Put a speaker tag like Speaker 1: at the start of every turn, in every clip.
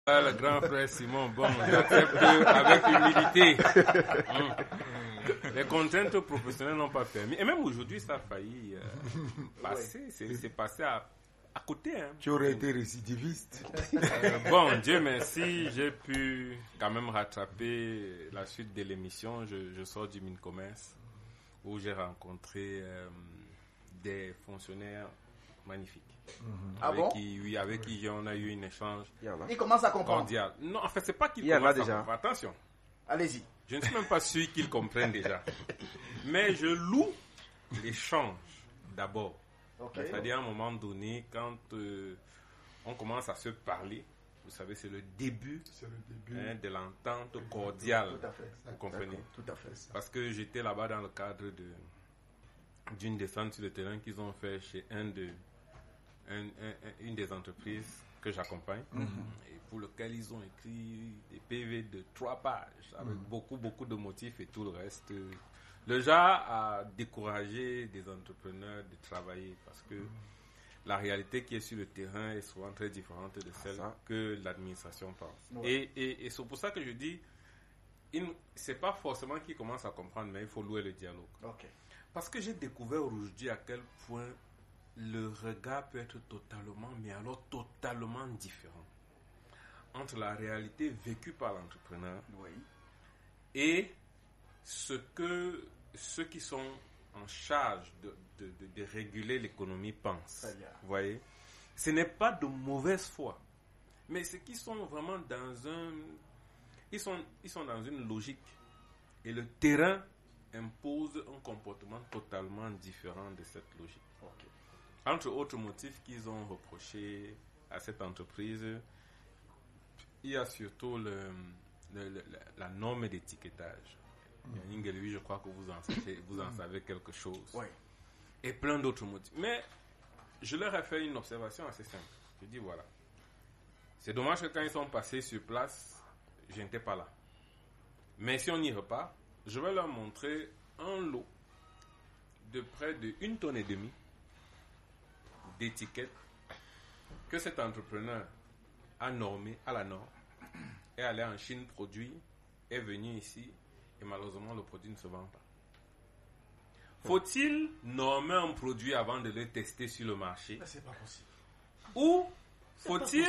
Speaker 1: Le grand frère Simon, bon, j'accepte avec humilité. Les contraintes professionnelles n'ont pas permis. Et même aujourd'hui, ça a failli passer. C'est passé à côté. Hein.
Speaker 2: Tu aurais été récidiviste.
Speaker 1: Bon, Dieu merci, j'ai pu quand même rattraper la suite de l'émission. Je sors du Mincommerce où j'ai rencontré des fonctionnaires magnifiques. Avec qui on a eu un échange.
Speaker 3: Il commence à comprendre.
Speaker 1: Cordial. Non, en fait, c'est pas qu'il commence à comprendre. Attention.
Speaker 3: Allez-y.
Speaker 1: Je ne suis même pas sûr qu'ils comprennent déjà. Mais je loue l'échange d'abord. Okay. C'est-à-dire, à un moment donné, quand on commence à se parler, vous savez, c'est le début, de l'entente cordiale.
Speaker 3: Tout à fait.
Speaker 1: Vous comprenez?
Speaker 3: Tout à fait. Ça.
Speaker 1: Parce que j'étais là-bas dans le cadre d'une descente sur le terrain qu'ils ont fait chez une des entreprises que j'accompagne, et pour lequel ils ont écrit des PV de 3 pages avec beaucoup de motifs et tout le reste. Le genre a découragé des entrepreneurs de travailler parce que la réalité qui est sur le terrain est souvent très différente de celle que l'administration pense. Ouais. Et c'est pour ça que je dis, c'est pas forcément qu'ils commencent à comprendre, mais il faut louer le dialogue.
Speaker 3: Okay.
Speaker 1: Parce que j'ai découvert aujourd'hui à quel point le regard peut être totalement différent entre la réalité vécue par l'entrepreneur et ceux qui sont en charge de réguler l'économie pensent. Vous voyez? Ce n'est pas de mauvaise foi, mais c'est qu'ils sont vraiment ils sont dans une logique et le terrain impose un comportement totalement différent de cette logique. Okay. Entre autres motifs qu'ils ont reproché à cette entreprise, il y a surtout la norme d'étiquetage. Je crois que vous en savez quelque chose.
Speaker 3: Oui.
Speaker 1: Et plein d'autres motifs. Mais je leur ai fait une observation assez simple. Je dis voilà. C'est dommage que quand ils sont passés sur place, je n'étais pas là. Mais si on y repart, je vais leur montrer un lot de près de 1,5 tonne d'étiquettes que cet entrepreneur a normé à la norme, est allé en Chine produire, est venu ici et malheureusement le produit ne se vend pas. Faut-il normer un produit avant de le tester sur le marché?
Speaker 3: C'est pas possible.
Speaker 1: Ou faut-il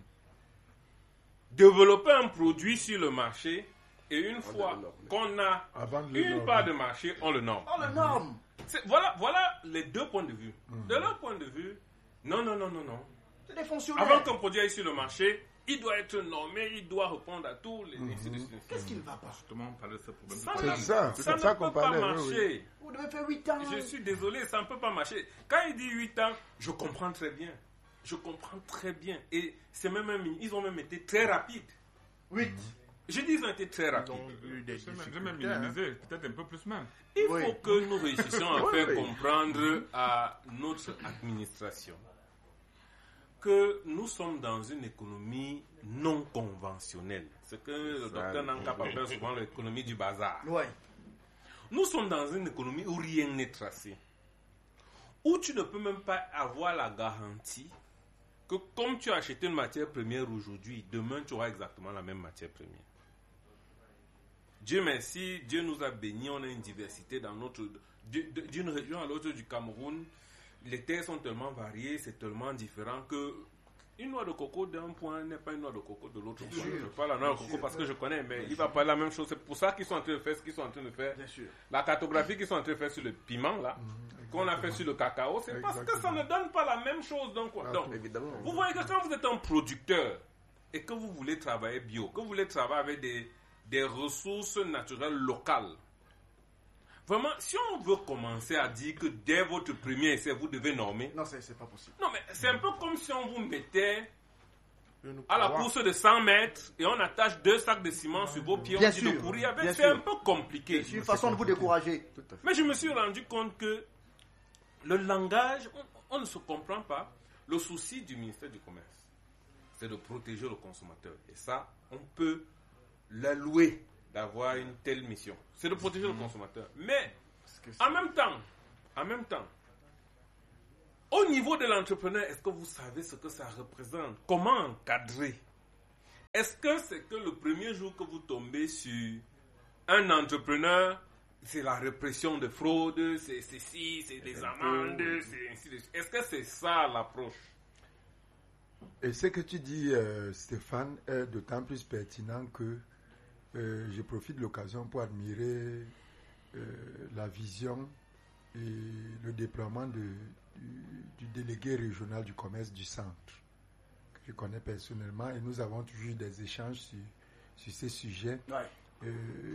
Speaker 1: développer un produit sur le marché et une fois qu'on a une part de marché, on le norme?
Speaker 3: On le norme.
Speaker 1: Voilà les deux points de vue. De leur point de vue, non.
Speaker 3: C'est des fonctionnaires.
Speaker 1: Avant qu'un produit aille sur le marché, il doit être normé, il doit répondre à tous les...
Speaker 3: Qu'est-ce qui ne va pas?
Speaker 1: Justement, on parlait de ce problème.
Speaker 2: Ça
Speaker 1: ne peut pas marcher.
Speaker 3: Oui. Vous devez faire 8 ans.
Speaker 1: Je suis désolé, ça ne peut pas marcher. Quand il dit 8 ans, je comprends très bien. Et c'est ils ont même été très rapides.
Speaker 3: 8.
Speaker 1: Je dis ils ont été très rapides.
Speaker 4: J'ai même minimisé, peut-être un peu plus même.
Speaker 1: Il faut que nous réussissions à faire comprendre à notre administration que nous sommes dans une économie non conventionnelle. C'est que le docteur Nankapa appelle souvent l'économie du bazar.
Speaker 3: Oui.
Speaker 1: Nous sommes dans une économie où rien n'est tracé. Où tu ne peux même pas avoir la garantie que comme tu as acheté une matière première aujourd'hui, demain tu auras exactement la même matière première. Dieu merci, Dieu nous a bénis, on a une diversité dans d'une région à l'autre du Cameroun. Les terres sont tellement variées, c'est tellement différent que une noix de coco d'un point n'est pas une noix de coco de l'autre point. Je parle la noix de coco parce que je connais, mais il va pas la même chose. C'est pour ça qu'ils sont en train de faire ce qu'ils sont en train de faire. La cartographie qu'ils sont en train de faire sur le piment, là, qu'on a fait sur le cacao, c'est parce que ça ne donne pas la même chose. Donc, vous voyez que quand vous êtes un producteur et que vous voulez travailler bio, que vous voulez travailler avec des ressources naturelles locales, vraiment, si on veut commencer à dire que dès votre premier essai, vous devez normer...
Speaker 3: Non, c'est pas possible.
Speaker 1: Non, mais c'est un peu comme si on vous mettait à la course de 100 mètres et on attache 2 sacs de ciment sur vos pieds, on dit de courir avec. C'est un peu compliqué.
Speaker 3: C'est une façon de vous décourager.
Speaker 1: Mais je me suis rendu compte que le langage, on ne se comprend pas. Le souci du ministère du Commerce, c'est de protéger le consommateur. Et ça, on peut l'allouer d'avoir une telle mission. C'est de protéger le consommateur. Mais, en même temps, au niveau de l'entrepreneur, est-ce que vous savez ce que ça représente? Comment encadrer? Est-ce que c'est que le premier jour que vous tombez sur un entrepreneur, c'est la répression de fraude, c'est ceci, c'est des amendes, c'est ainsi de suite. Est-ce que c'est ça l'approche?
Speaker 2: Et ce que tu dis, Stéphane, est d'autant plus pertinent que je profite de l'occasion pour admirer la vision et le déploiement du délégué régional du commerce du centre, que je connais personnellement, et nous avons toujours eu des échanges sur ces sujets.
Speaker 3: Ouais.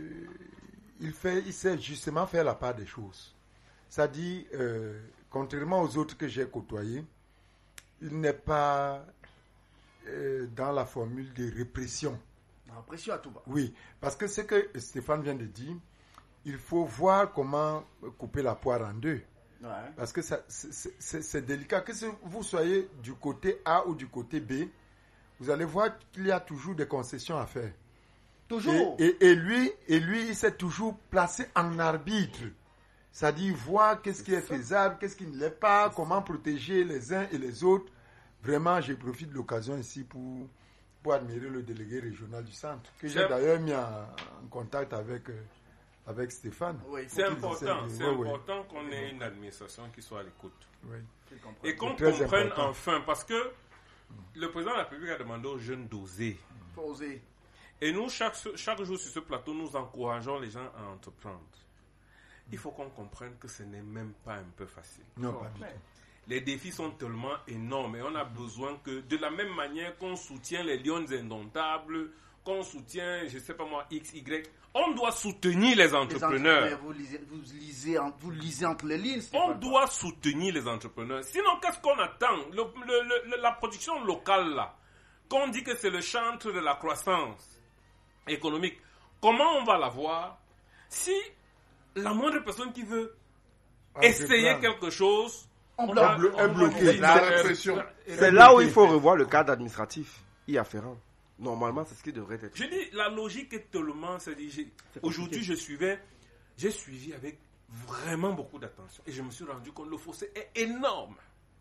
Speaker 2: Il sait justement faire la part des choses. Ça dit, contrairement aux autres que j'ai côtoyés, il n'est pas dans la formule de répression.
Speaker 3: Répression à tout bas.
Speaker 2: Oui, parce que ce que Stéphane vient de dire, il faut voir comment couper la poire en deux.
Speaker 3: Ouais.
Speaker 2: Parce que c'est délicat. Que vous soyez du côté A ou du côté B, vous allez voir qu'il y a toujours des concessions à faire.
Speaker 3: Toujours.
Speaker 2: Et lui, il s'est toujours placé en arbitre. C'est-à-dire voir qu'est-ce qui est faisable, qu'est-ce qui ne l'est pas, comment protéger les uns et les autres. Vraiment, je profite de l'occasion ici pour admirer le délégué régional du centre, que j'ai d'ailleurs mis en contact avec Stéphane.
Speaker 3: Oui,
Speaker 1: c'est important qu'on ait une administration qui soit à l'écoute.
Speaker 2: Oui.
Speaker 1: Et qu'on comprenne enfin, parce que le président de la République a demandé aux jeunes d'oser.
Speaker 3: Faut oser.
Speaker 1: Et nous, chaque jour sur ce plateau, nous encourageons les gens à entreprendre. Il faut qu'on comprenne que ce n'est même pas un peu facile.
Speaker 2: Non, pas du tout.
Speaker 1: Les défis sont tellement énormes et on a besoin que, de la même manière qu'on soutient les lions indomptables, qu'on soutient, je ne sais pas moi, X, Y, on doit soutenir les entrepreneurs.
Speaker 3: Vous lisez entre les lignes.
Speaker 1: On doit soutenir les entrepreneurs. Sinon, qu'est-ce qu'on attend? La production locale, là, qu'on dit que c'est le chantre de la croissance économique, comment on va l'avoir si la moindre personne qui veut essayer quelque chose
Speaker 3: est bloqué.
Speaker 5: C'est là où il faut revoir le cadre administratif y afférent. Normalement, c'est ce qui devrait être.
Speaker 1: Je dis, la logique est tellement... Aujourd'hui, j'ai suivi avec vraiment beaucoup d'attention. Et je me suis rendu compte que le fossé est énorme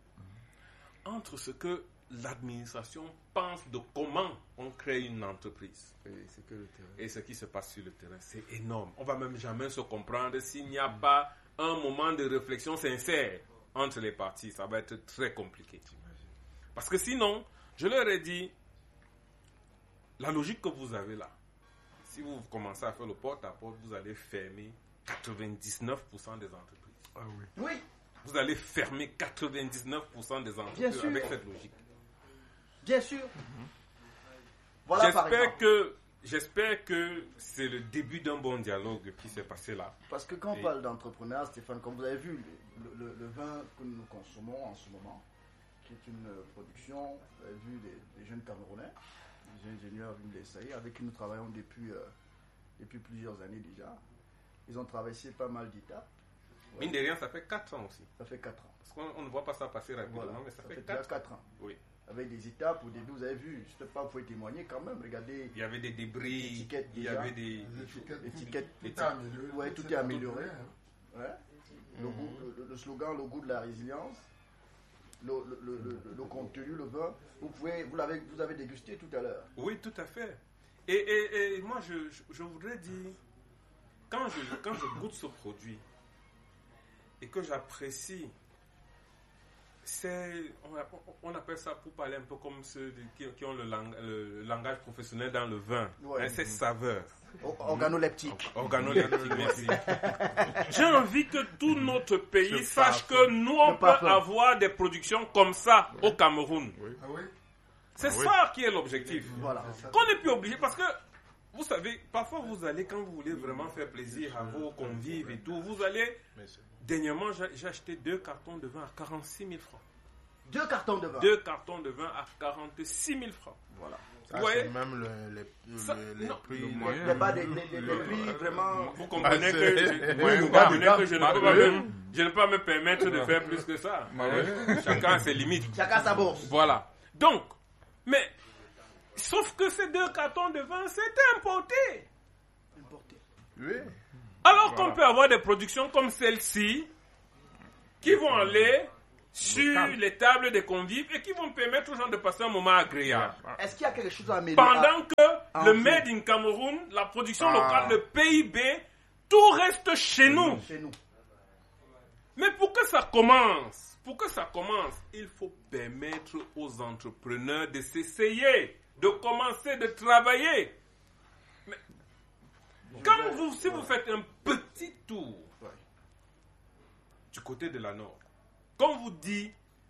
Speaker 1: entre ce que l'administration pense de comment on crée une entreprise et ce qui se passe sur le terrain. C'est énorme. On ne va même jamais se comprendre s'il n'y a pas un moment de réflexion sincère entre les parties. Ça va être très compliqué. Parce que sinon, je leur ai dit, la logique que vous avez là, si vous commencez à faire le porte-à-porte, vous allez fermer 99% des entreprises.
Speaker 2: Ah oui.
Speaker 3: Oui.
Speaker 1: Vous allez fermer 99% des entreprises avec cette logique.
Speaker 3: Bien sûr. Voilà,
Speaker 1: j'espère que c'est le début d'un bon dialogue qui s'est passé là.
Speaker 3: Parce que quand on parle d'entrepreneuriat, Stéphane, comme vous avez vu, le vin que nous consommons en ce moment, qui est une production, vous avez vu des jeunes Camerounais, des ingénieurs de l'ESAI, avec qui nous travaillons depuis plusieurs années déjà. Ils ont traversé pas mal d'étapes.
Speaker 1: Mine de rien, ça fait 4 ans aussi.
Speaker 3: Ça fait 4 ans.
Speaker 1: Parce qu'on ne voit pas ça passer rapidement,
Speaker 3: voilà,
Speaker 1: mais ça fait
Speaker 3: déjà 4 ans.
Speaker 1: Oui.
Speaker 3: Avec des étapes, au début, vous avez vu, je ne sais pas, vous pouvez témoigner quand même, regardez.
Speaker 1: Il y avait des débris, il y avait des
Speaker 3: étiquettes. Tout est amélioré. Ouais. Le slogan, le goût de la résilience, le contenu, le vin, vous avez dégusté tout à l'heure.
Speaker 1: Oui, tout à fait. Et moi, je voudrais dire, quand je goûte ce produit et que j'apprécie, on appelle ça, pour parler un peu comme ceux qui ont le langage professionnel dans le vin, c'est saveur.
Speaker 3: Organoleptique.
Speaker 1: Merci. J'ai envie que tout notre pays sache que nous, on peut avoir des productions comme ça au Cameroun.
Speaker 2: Ah oui?
Speaker 1: C'est ça qui est l'objectif.
Speaker 3: Voilà.
Speaker 1: Qu'on n'est plus obligé, parce que, vous savez, parfois vous allez, quand vous voulez vraiment faire plaisir à vos convives et tout, vous allez... Dernièrement, j'ai acheté 2 cartons de vin à 46 000 francs.
Speaker 3: 2 cartons de vin?
Speaker 1: 2 cartons de vin à 46 000 francs.
Speaker 3: Voilà.
Speaker 5: Vous voyez? C'est même les prix.
Speaker 3: Les prix vraiment.
Speaker 1: Vous comprenez que je ne peux pas me permettre de faire plus que ça. Chacun a ses limites.
Speaker 3: Chacun sa bourse.
Speaker 1: Voilà. Donc, mais, sauf que ces 2 cartons de vin, c'était importé.
Speaker 5: Oui.
Speaker 1: Alors qu'on peut avoir des productions comme celle-ci qui vont aller sur les tables des convives et qui vont permettre aux gens de passer un moment agréable.
Speaker 3: Est-ce qu'il y a quelque chose à améliorer?
Speaker 1: Pendant que le Made in Cameroun, la production locale, le PIB, tout reste chez nous. Mais pour que ça commence, il faut permettre aux entrepreneurs de s'essayer, de commencer, de travailler. Mais si vous faites un petit tour du côté de la Nord, comme vous dit,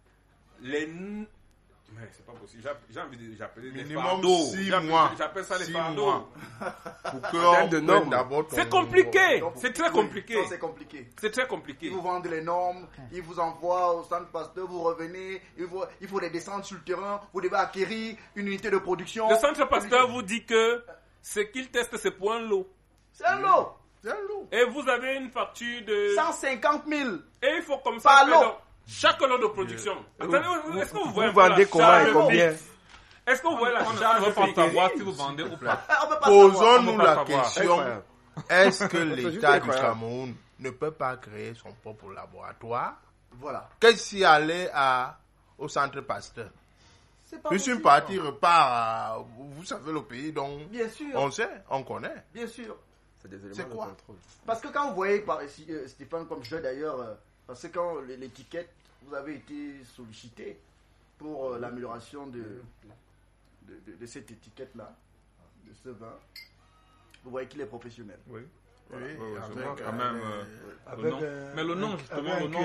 Speaker 1: mais c'est pas possible. J'ai envie de j'appeler des fardeaux. J'appelle ça les fardeaux.
Speaker 6: Pour que d'abord.
Speaker 1: C'est compliqué. C'est très compliqué.
Speaker 3: C'est compliqué.
Speaker 1: C'est très compliqué.
Speaker 3: Ils vous vendent les normes, ils vous envoient au centre Pasteur, vous revenez, il faut les descendre sur le terrain, vous devez acquérir une unité de production.
Speaker 1: Le centre Pasteur vous dit que ce qu'il teste, c'est pour un lot.
Speaker 3: C'est un lot.
Speaker 1: Et vous avez une facture de
Speaker 3: 150 000.
Speaker 1: Et il faut comme ça faire chaque lot de production. Attendez, est-ce que vous voyez
Speaker 5: vendez comment et combien?
Speaker 1: Est-ce que vous voyez la charge?
Speaker 4: On ne peut pas savoir si vous vendez ou pas.
Speaker 6: Posons-nous la question, est-ce que l'État du Cameroun ne peut pas créer son propre laboratoire?
Speaker 3: Voilà.
Speaker 6: Qu'est-ce qui allait au centre Pasteur? Puis une partie repart vous savez, le pays dont
Speaker 3: bien sûr.
Speaker 6: On sait, on connaît.
Speaker 3: Bien sûr.
Speaker 5: C'est
Speaker 3: quoi? Parce que quand vous voyez, Stéphane, comme je d'ailleurs, parce que quand l'étiquette, vous avez été sollicité pour l'amélioration de cette étiquette-là, de ce vin, vous voyez qu'il est professionnel.
Speaker 4: Oui.
Speaker 6: Oui,
Speaker 4: quand même. Mais le nom, justement, le nom,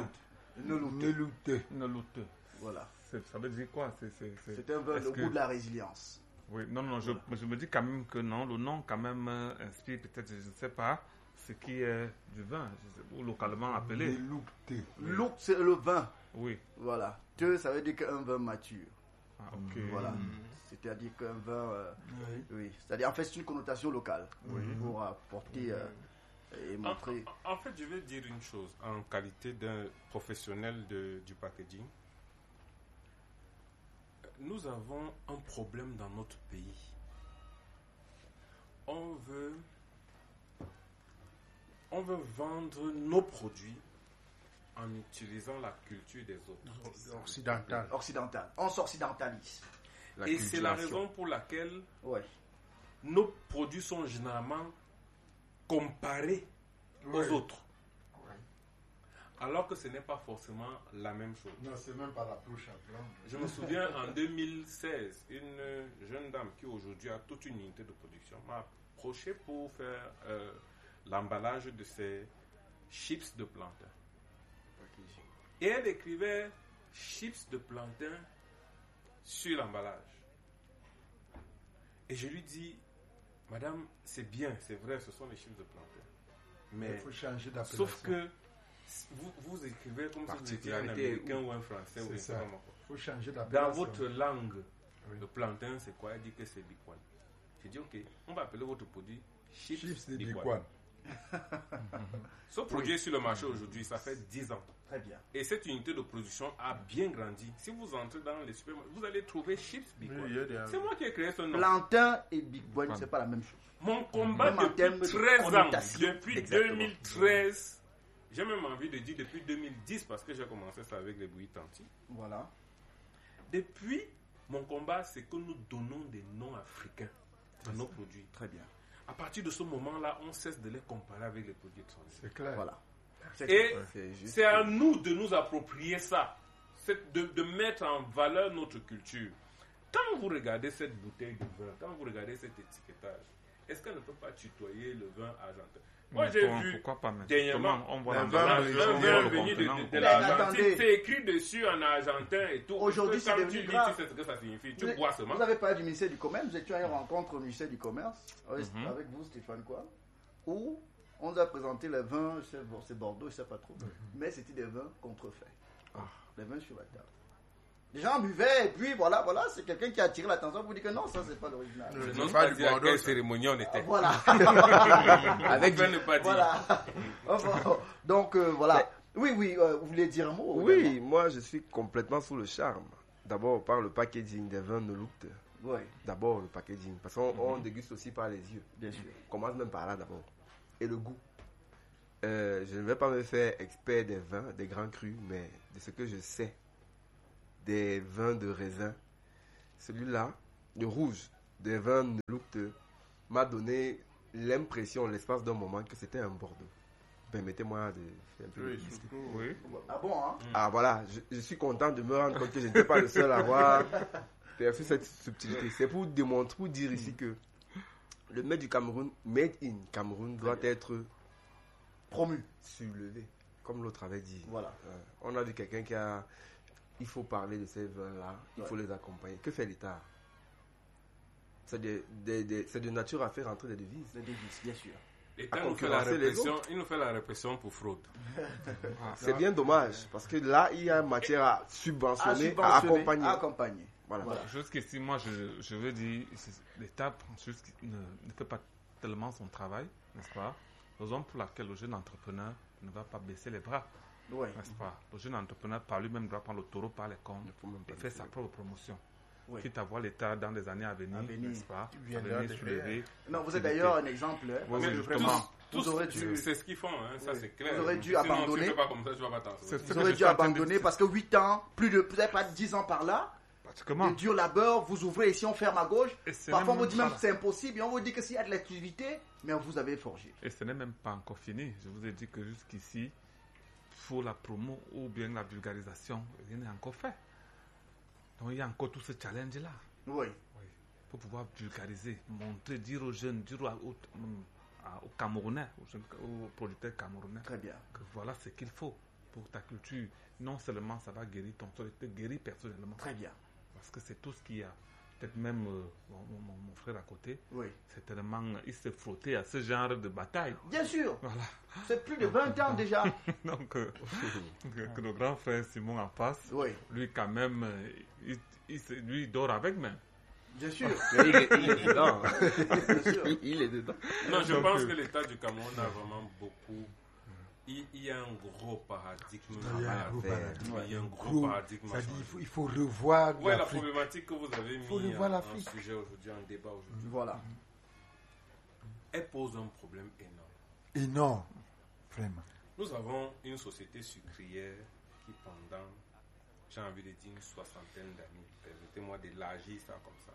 Speaker 4: c'est Neloute.
Speaker 3: Voilà.
Speaker 4: Ça veut dire quoi?
Speaker 3: C'est un vin, le goût de la résilience.
Speaker 4: Oui, non, je me dis quand même que non, le nom quand même inspire peut-être, je ne sais pas, ce qui est du vin, ou localement appelé.
Speaker 3: Louk, c'est le vin.
Speaker 4: Oui.
Speaker 3: Voilà. Te, ça veut dire qu'un vin mature.
Speaker 4: Ah, ok.
Speaker 3: Voilà. C'est-à-dire qu'un vin... oui. C'est-à-dire, en fait, c'est une connotation locale. Pour apporter et montrer...
Speaker 1: En fait, je vais dire une chose. En qualité d'un professionnel du packaging, nous avons un problème dans notre pays. On veut vendre nos produits en utilisant la culture des autres.
Speaker 3: Occidental. On s'occidentalise.
Speaker 1: Et c'est la raison pour laquelle nos produits sont généralement comparés aux autres. Alors que ce n'est pas forcément la même chose.
Speaker 2: Non, c'est même pas l'approche à blanc.
Speaker 1: Je me souviens en 2016, une jeune dame qui aujourd'hui a toute une unité de production m'a approché pour faire l'emballage de ses chips de plantain. Et elle écrivait chips de plantain sur l'emballage. Et je lui dis, madame, c'est bien, c'est vrai, ce sont les chips de plantain. Mais
Speaker 2: il faut changer d'appellation.
Speaker 1: Sauf que vous écrivez comme si vous étiez un Américain ou un Français.
Speaker 2: C'est ça. Il faut changer d'appellation.
Speaker 1: Dans votre langue, le plantain, c'est quoi? Elle dit que c'est Bikwan. J'ai dit, ok, on va appeler votre produit chips de Bikwan. Ce produit est sur le marché aujourd'hui, ça fait 10 ans.
Speaker 3: Très bien.
Speaker 1: Et cette unité de production a bien grandi. Si vous entrez dans les supermarchés, vous allez trouver chips Bikwan. C'est moi qui ai créé ce nom.
Speaker 3: Plantain et Bikwan, c'est pas la même chose.
Speaker 1: Mon combat depuis 13 ans, depuis 2013, j'ai même envie de dire depuis 2010, parce que j'ai commencé ça avec les bouillies Tanti.
Speaker 3: Voilà.
Speaker 1: Depuis, mon combat, c'est que nous donnons des noms africains à nos produits.
Speaker 3: Très bien.
Speaker 1: À partir de ce moment-là, on cesse de les comparer avec les produits étrangers.
Speaker 2: C'est clair.
Speaker 3: Voilà.
Speaker 1: Et c'est à nous de nous approprier ça, de mettre en valeur notre culture. Quand vous regardez cette bouteille de vin, quand vous regardez cet étiquetage, est-ce qu'elle ne peut pas tutoyer le vin argentin? Moi, j'ai vu dernièrement
Speaker 4: on voit
Speaker 1: un vin venu de l'Argentine. C'est écrit dessus en argentin et tout.
Speaker 3: Aujourd'hui, c'est devenu grave.
Speaker 1: Tu sais ce que ça signifie. Tu bois seulement.
Speaker 3: Vous avez parlé du ministère du Commerce. Nous étions à une rencontre au ministère du Commerce avec vous, Stéphane, où on nous a présenté les vins, c'est Bordeaux, je ne sais pas trop, mais c'était des vins contrefaits. Les vins sur la table. Les gens buvaient et puis voilà, c'est quelqu'un qui a attiré l'attention pour dire que non, ça c'est pas l'original.
Speaker 1: Je n'ose pas dire à quelle cérémonie on était.
Speaker 3: Voilà.
Speaker 1: Avec ne pas dire.
Speaker 3: Voilà. Donc voilà. Oui, vous voulez dire un mot?
Speaker 5: Oui, également. Moi je suis complètement sous le charme. D'abord par le packaging des vins Neloute.
Speaker 3: Oui.
Speaker 5: D'abord le packaging, parce qu'on déguste aussi par les yeux.
Speaker 3: Bien sûr.
Speaker 5: On commence même par là d'abord. Et le goût. je ne vais pas me faire expert des vins, des grands crus, mais de ce que je sais des vins de raisin, celui-là, le rouge, des vins Neloupt, m'a donné l'impression, l'espace d'un moment, que c'était un Bordeaux. Permettez-moi de faire un peu de publicité.
Speaker 4: Oui.
Speaker 3: Ah bon, hein?
Speaker 5: Ah voilà, je suis content de me rendre compte que je n'étais pas le seul à avoir perçu cette subtilité. C'est pour démontrer, pour dire ici que le made in Cameroun doit être
Speaker 3: promu,
Speaker 5: surélevé, comme l'autre avait dit.
Speaker 3: Voilà.
Speaker 5: On a vu quelqu'un qui a... Il faut parler de ces vins-là, il faut les accompagner. Que fait l'État? C'est de nature à faire rentrer des devises.
Speaker 3: Des devises, bien sûr.
Speaker 1: L'État nous fait la répression, il nous fait la répression pour fraude.
Speaker 5: C'est bien dommage, parce que là, il y a matière à subventionner, à accompagner.
Speaker 4: Voilà. Jusqu'ici, moi, je veux dire, l'État ne fait pas tellement son travail, n'est-ce pas? Raison pour laquelle le jeune entrepreneur ne va pas baisser les bras, n'est-ce pas? Le jeune entrepreneur, par lui-même, doit prendre le taureau par les cornes et faire sa propre promotion. Quitte à voir l'État dans les années à venir, n'est-ce pas? Venir soulever.
Speaker 3: Non, vous êtes d'ailleurs un exemple.
Speaker 4: Oui, justement.
Speaker 3: Vous aurez dû...
Speaker 1: C'est ce qu'ils font, hein, ça c'est clair.
Speaker 3: Vous aurez dû abandonner.
Speaker 1: Si tu fais pas comme ça, tu vas pas t'en sortir.
Speaker 3: Vous aurez dû abandonner parce que 8 ans, peut-être pas 10 ans par là, de dur labeur, vous ouvrez ici, on ferme à gauche. Parfois, on vous dit même que c'est impossible et on vous dit que s'il y a de l'activité, mais vous avez forgé.
Speaker 4: Et ce n'est même pas encore fini. Je vous ai dit que jusqu'ici, pour la promo ou bien la vulgarisation, rien n'est encore fait. Donc il y a encore tout ce challenge-là.
Speaker 3: Oui.
Speaker 4: Pour pouvoir vulgariser, montrer, dire aux jeunes, dire aux Camerounais, aux producteurs camerounais,
Speaker 3: très bien,
Speaker 4: que voilà ce qu'il faut pour ta culture. Non seulement ça va guérir ton sol, te guérir personnellement.
Speaker 3: Très bien.
Speaker 4: Parce que c'est tout ce qu'il y a. Peut-être même mon frère à côté, c'est tellement, il s'est frotté à ce genre de bataille.
Speaker 3: Bien sûr.
Speaker 4: Voilà.
Speaker 3: C'est plus de 20 ans déjà.
Speaker 4: Donc, que le grand frère Simon en face, lui quand même, lui dort avec même.
Speaker 3: Bien sûr.
Speaker 5: Il est dedans. Il est dedans.
Speaker 1: Non, je pense que l'État du Cameroun a vraiment beaucoup... Il y a un gros paradigme à faire.
Speaker 2: Il faut revoir
Speaker 1: la problématique que vous avez mis en sujet aujourd'hui, en débat aujourd'hui.
Speaker 3: Voilà.
Speaker 1: Elle pose un problème énorme.
Speaker 2: Énorme, vraiment.
Speaker 1: Nous avons une société sucrière qui pendant, j'ai envie de dire, une soixantaine d'années, permettez-moi d'élargir ça comme ça,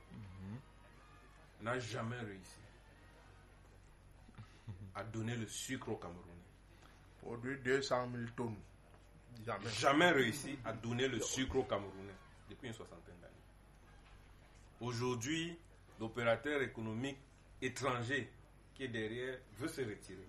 Speaker 1: n'a jamais réussi à donner le sucre au Camerounais.
Speaker 6: Produit 200 000 tonnes.
Speaker 1: Jamais réussi à donner le sucre aux Camerounais depuis une soixantaine d'années. Aujourd'hui, l'opérateur économique étranger qui est derrière veut se retirer.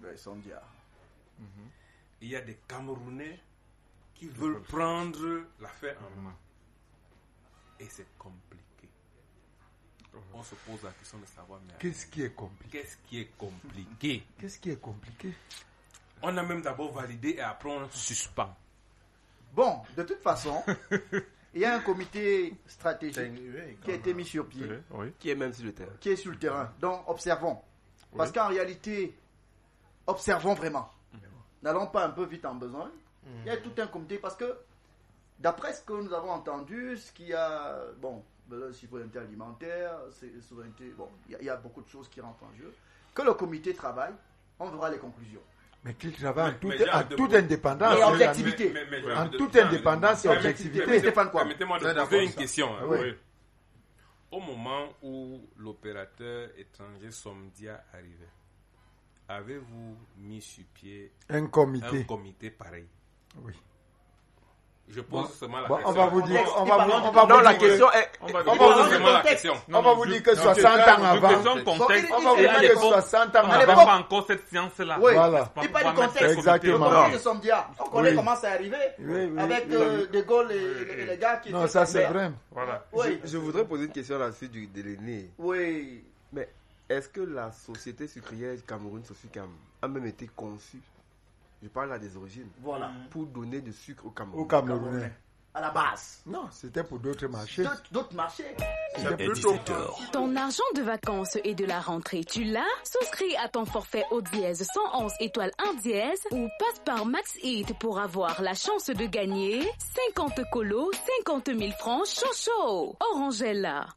Speaker 1: Il y a des Camerounais qui veulent prendre l'affaire en main. Et c'est compliqué. On se pose la question de savoir
Speaker 2: qu'est-ce qui est compliqué.
Speaker 1: Qu'est-ce qui est compliqué? On a même d'abord validé et après on suspend.
Speaker 3: Bon, de toute façon, il y a un comité stratégique qui a été mis sur pied.
Speaker 5: Qui est même sur le terrain.
Speaker 3: Qui est sur le terrain. Donc, observons. Parce qu'en réalité, observons vraiment. N'allons pas un peu vite en besoin. Il y a tout un comité parce que, d'après ce que nous avons entendu, ce qu'il y a, la souveraineté alimentaire, souveraineté, il y a beaucoup de choses qui rentrent en jeu. Que le comité travaille, on verra les conclusions.
Speaker 2: Mais qu'il travaille en toute indépendance.
Speaker 3: Et objectivité.
Speaker 2: En toute indépendance et objectivité.
Speaker 3: Mais Stéphane, quoi?
Speaker 1: Permettez-moi de poser une question. Au moment où l'opérateur étranger Somdia arrivait, avez-vous mis sur pied
Speaker 2: un comité
Speaker 1: pareil?
Speaker 2: Oui.
Speaker 1: Je pose seulement la question.
Speaker 2: On va vous dire.
Speaker 5: La question est.
Speaker 1: On va vous dire
Speaker 2: que 60 ans avant.
Speaker 4: On va
Speaker 2: vous dire que 60 ans
Speaker 4: avant. On n'avait pas encore cette science-là.
Speaker 3: Oui.
Speaker 2: Voilà.
Speaker 3: Il n'y a pas de contexte.
Speaker 2: Exactement.
Speaker 3: Le comité de Somdia. On connaît comment c'est arrivé. Avec De Gaulle et les gars qui.
Speaker 2: Non, ça c'est vrai.
Speaker 4: Voilà.
Speaker 5: Je voudrais poser une question à la suite de l'aîné.
Speaker 3: Oui.
Speaker 5: Mais est-ce que la société sucrière du Cameroun, Sosucam, a même été conçue? Je parle là des origines.
Speaker 3: Voilà.
Speaker 5: Pour donner du sucre au Cameroun.
Speaker 2: Au Camerounais.
Speaker 3: À la base.
Speaker 2: Non, c'était pour d'autres marchés.
Speaker 3: D'autres marchés.
Speaker 7: Ton argent de vacances et de la rentrée, tu l'as? Souscris à ton forfait au dièse 111 étoiles 1 dièse ou passe par Max Eat pour avoir la chance de gagner 50 colos, 50 000 francs chaud. Orangella.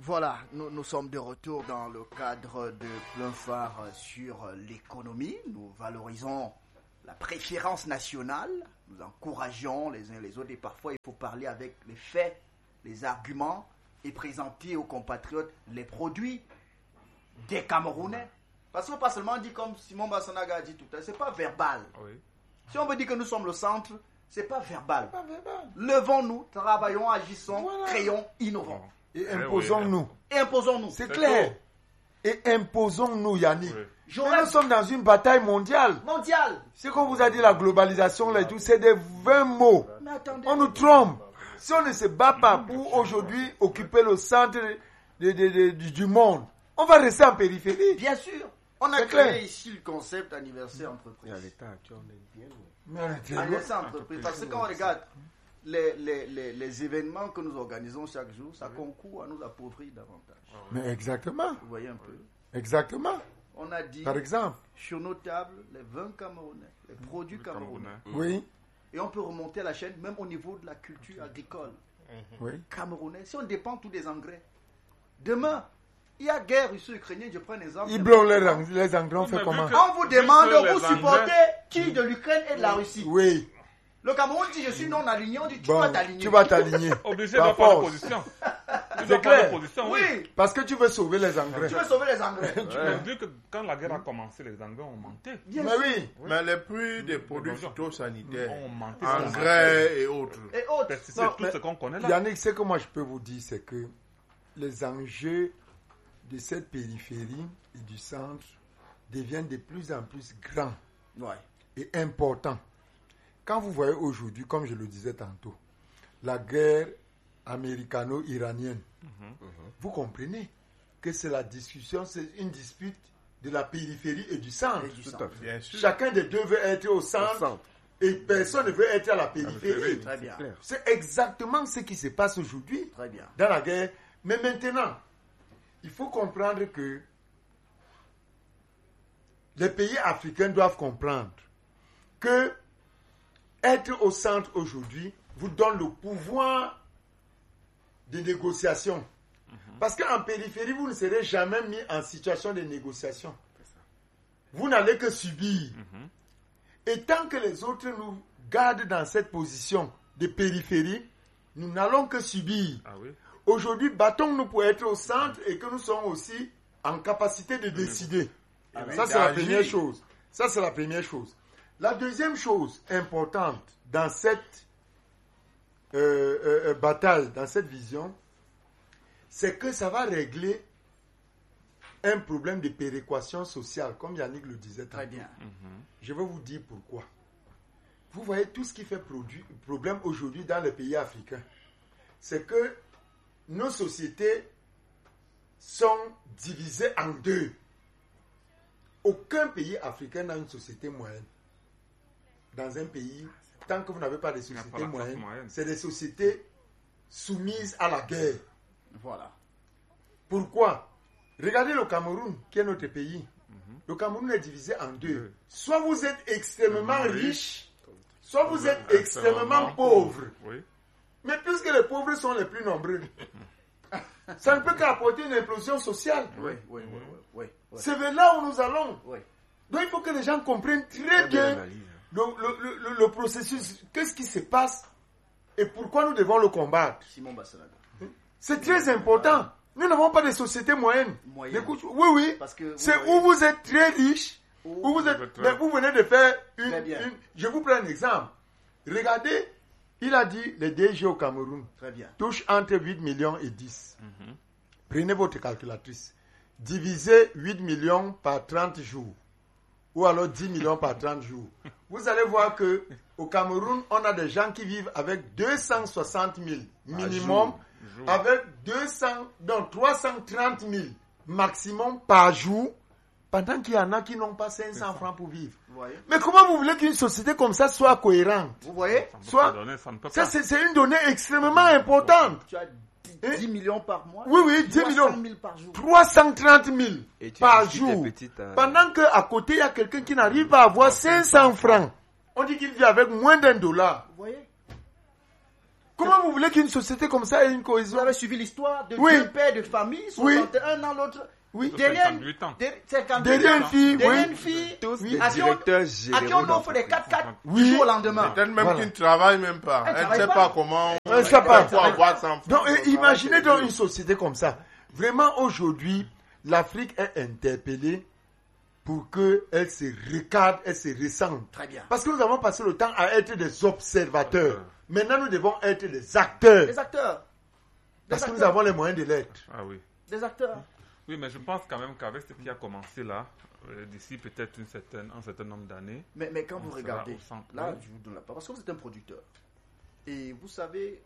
Speaker 3: Voilà, nous sommes de retour dans le cadre de Plein Phare sur l'économie. Nous valorisons la préférence nationale, nous encourageons les uns les autres et parfois il faut parler avec les faits, les arguments et présenter aux compatriotes les produits des Camerounais. Parce qu'on ne peut pas seulement dire comme Simon Bassanaga a dit tout à l'heure, c'est pas verbal.
Speaker 4: Oui.
Speaker 3: Si on veut dire que nous sommes le centre, c'est pas verbal. Levons-nous, travaillons, agissons, créons, innovons.
Speaker 2: Et imposons-nous.
Speaker 3: Et imposons-nous.
Speaker 2: C'est clair. Et imposons-nous, Yannick.
Speaker 3: Oui.
Speaker 2: Nous sommes dans une bataille mondiale. C'est comme vous a dit la globalisation, là, tout, c'est des 20 mots.
Speaker 3: Mais attendez.
Speaker 2: On nous trompe. Si on ne se bat pas pour aujourd'hui occuper le centre du monde, on va rester en périphérie.
Speaker 3: Bien sûr. On a créé ici le concept anniversaire entreprise.
Speaker 5: Mais à l'état actuel, on est bien
Speaker 3: loin. Anniversaire entreprise. Parce que quand on regarde les événements que nous organisons chaque jour, ça concourt à nous appauvrir davantage.
Speaker 2: Mais exactement.
Speaker 3: Vous voyez un peu.
Speaker 2: Exactement.
Speaker 3: On a dit,
Speaker 2: par exemple,
Speaker 3: sur nos tables, les vins camerounais, les produits camerounais.
Speaker 2: Oui.
Speaker 3: Et on peut remonter la chaîne même au niveau de la culture agricole.
Speaker 2: Oui.
Speaker 3: Camerounais. Si on dépend tous des engrais, demain, il y a guerre russo-ukrainienne, je prends un exemple.
Speaker 2: Ils blont les engrais, on fait comment?
Speaker 3: On vous demande, vous supportez qui de l'Ukraine et de la Russie?
Speaker 2: Oui.
Speaker 3: Le Cameroun dit je suis non aligné, on dit tu vas t'aligner.
Speaker 2: Tu vas t'aligner.
Speaker 4: Obligé de prendre position.
Speaker 2: C'est clair.
Speaker 3: Oui.
Speaker 2: Parce que tu veux sauver les engrais.
Speaker 3: Tu veux sauver les engrais.
Speaker 4: Tu m'as dit que quand la guerre a commencé, les engrais ont monté.
Speaker 2: Mais oui.
Speaker 6: Mais les prix des produits phytosanitaires,
Speaker 4: ont monté.
Speaker 6: Engrais et autres.
Speaker 4: C'est tout ce qu'on connaît là.
Speaker 2: Yannick, ce que moi je peux vous dire, c'est que les enjeux de cette périphérie et du centre deviennent de plus en plus grands et importants. Quand vous voyez aujourd'hui, comme je le disais tantôt, la guerre américano-iranienne, vous comprenez que c'est la discussion, c'est une dispute de la périphérie et du centre.
Speaker 6: Bien sûr.
Speaker 2: Chacun des deux veut être au centre et personne ne veut être à la périphérie.
Speaker 3: Très bien.
Speaker 2: C'est exactement ce qui se passe aujourd'hui dans la guerre. Mais maintenant, il faut comprendre que les pays africains doivent comprendre que être au centre aujourd'hui vous donne le pouvoir de négociation. Parce qu'en périphérie, vous ne serez jamais mis en situation de négociation. Vous n'allez que subir. Et tant que les autres nous gardent dans cette position de périphérie, nous n'allons que subir. Aujourd'hui, battons-nous pour être au centre et que nous sommes aussi en capacité de décider. Ça, c'est la première chose. Ça, c'est la première chose. La deuxième chose importante dans cette bataille, dans cette vision, c'est que ça va régler un problème de péréquation sociale, comme Yannick le disait tantôt.
Speaker 3: Très bien.
Speaker 2: Je vais vous dire pourquoi. Vous voyez, tout ce qui fait problème aujourd'hui dans les pays africains, c'est que nos sociétés sont divisées en deux. Aucun pays africain n'a une société moyenne. Dans un pays, tant que vous n'avez pas de société moyenne, c'est des sociétés soumises à la guerre.
Speaker 3: Voilà.
Speaker 2: Pourquoi? Regardez le Cameroun, qui est notre pays. Le Cameroun est divisé en deux. Soit vous êtes extrêmement riche, soit vous êtes extrêmement pauvre. Mais puisque les pauvres sont les plus nombreux, ça ne peut qu'apporter une implosion sociale. C'est vers là où nous allons. Donc il faut que les gens comprennent très bien le processus, qu'est-ce qui se passe et pourquoi nous devons le combattre.
Speaker 3: Simon Bassanaga.
Speaker 2: C'est très important. Nous n'avons pas de société moyenne. Écoute, oui. C'est où vous êtes très riche, où vous venez de faire une. Je vous prends un exemple. Regardez, il a dit les DG au Cameroun touchent entre 8 millions et 10. Prenez votre calculatrice. Divisez 8 millions par 30 jours. Ou alors 10 millions par 30 jours. Vous allez voir que au Cameroun, on a des gens qui vivent avec 260 000 minimum, avec 330 000 maximum par jour, pendant qu'il y en a qui n'ont pas 500 francs pour vivre. Mais comment vous voulez qu'une société comme ça soit cohérente?
Speaker 3: Vous voyez?
Speaker 2: Ça, c'est une donnée extrêmement importante.
Speaker 3: Tu as 10 millions par mois?
Speaker 2: Oui, 10 millions.
Speaker 3: 000 par jour.
Speaker 2: 330 000 par jour. Pendant qu'à côté, il y a quelqu'un qui n'arrive pas à avoir 500 francs. On dit qu'il vit avec moins d'$1.
Speaker 3: Vous voyez?
Speaker 2: Comment vous voulez qu'une société comme ça ait une cohésion?
Speaker 3: Vous avez suivi l'histoire de
Speaker 2: Oui.
Speaker 3: 2 pères de famille, 61 ans, l'autre.
Speaker 2: Oui.
Speaker 3: Derrière
Speaker 4: 58 ans.
Speaker 2: Derrière une fille,
Speaker 3: Derrière
Speaker 2: oui.
Speaker 3: une fille.
Speaker 5: Tous
Speaker 2: Oui.
Speaker 5: des
Speaker 3: À qui
Speaker 5: directeurs
Speaker 3: on
Speaker 5: généraux
Speaker 3: offre des 4x4
Speaker 2: Oui.
Speaker 3: du jour au lendemain.
Speaker 6: Peut-être même
Speaker 2: Voilà.
Speaker 6: qui ne travaille même pas.
Speaker 3: Elle
Speaker 6: Elle ne
Speaker 3: travaille
Speaker 6: sait
Speaker 3: pas.
Speaker 6: pas comment.
Speaker 2: Elle sait pas.
Speaker 6: Il faut avoir 100 francs.
Speaker 2: Donc,
Speaker 6: pour
Speaker 2: imaginez
Speaker 6: travailler.
Speaker 2: donc une société comme ça. Vraiment, aujourd'hui, l'Afrique est interpellée pour qu'elle se regarde, elle se ressente.
Speaker 3: Très bien.
Speaker 2: Parce que nous avons passé le temps à être des observateurs. Maintenant, nous devons être des acteurs.
Speaker 3: Des acteurs.
Speaker 2: Parce que nous avons les moyens de l'être.
Speaker 4: Ah oui.
Speaker 3: Des acteurs.
Speaker 4: Oui, mais je pense quand même qu'avec ce qui a commencé là, d'ici peut-être un certain nombre d'années.
Speaker 3: Mais quand vous
Speaker 4: On sera
Speaker 3: regardez,
Speaker 4: au centre.
Speaker 3: là,
Speaker 4: Oui.
Speaker 3: je vous donne la parole. Parce que vous êtes un producteur. Et vous savez,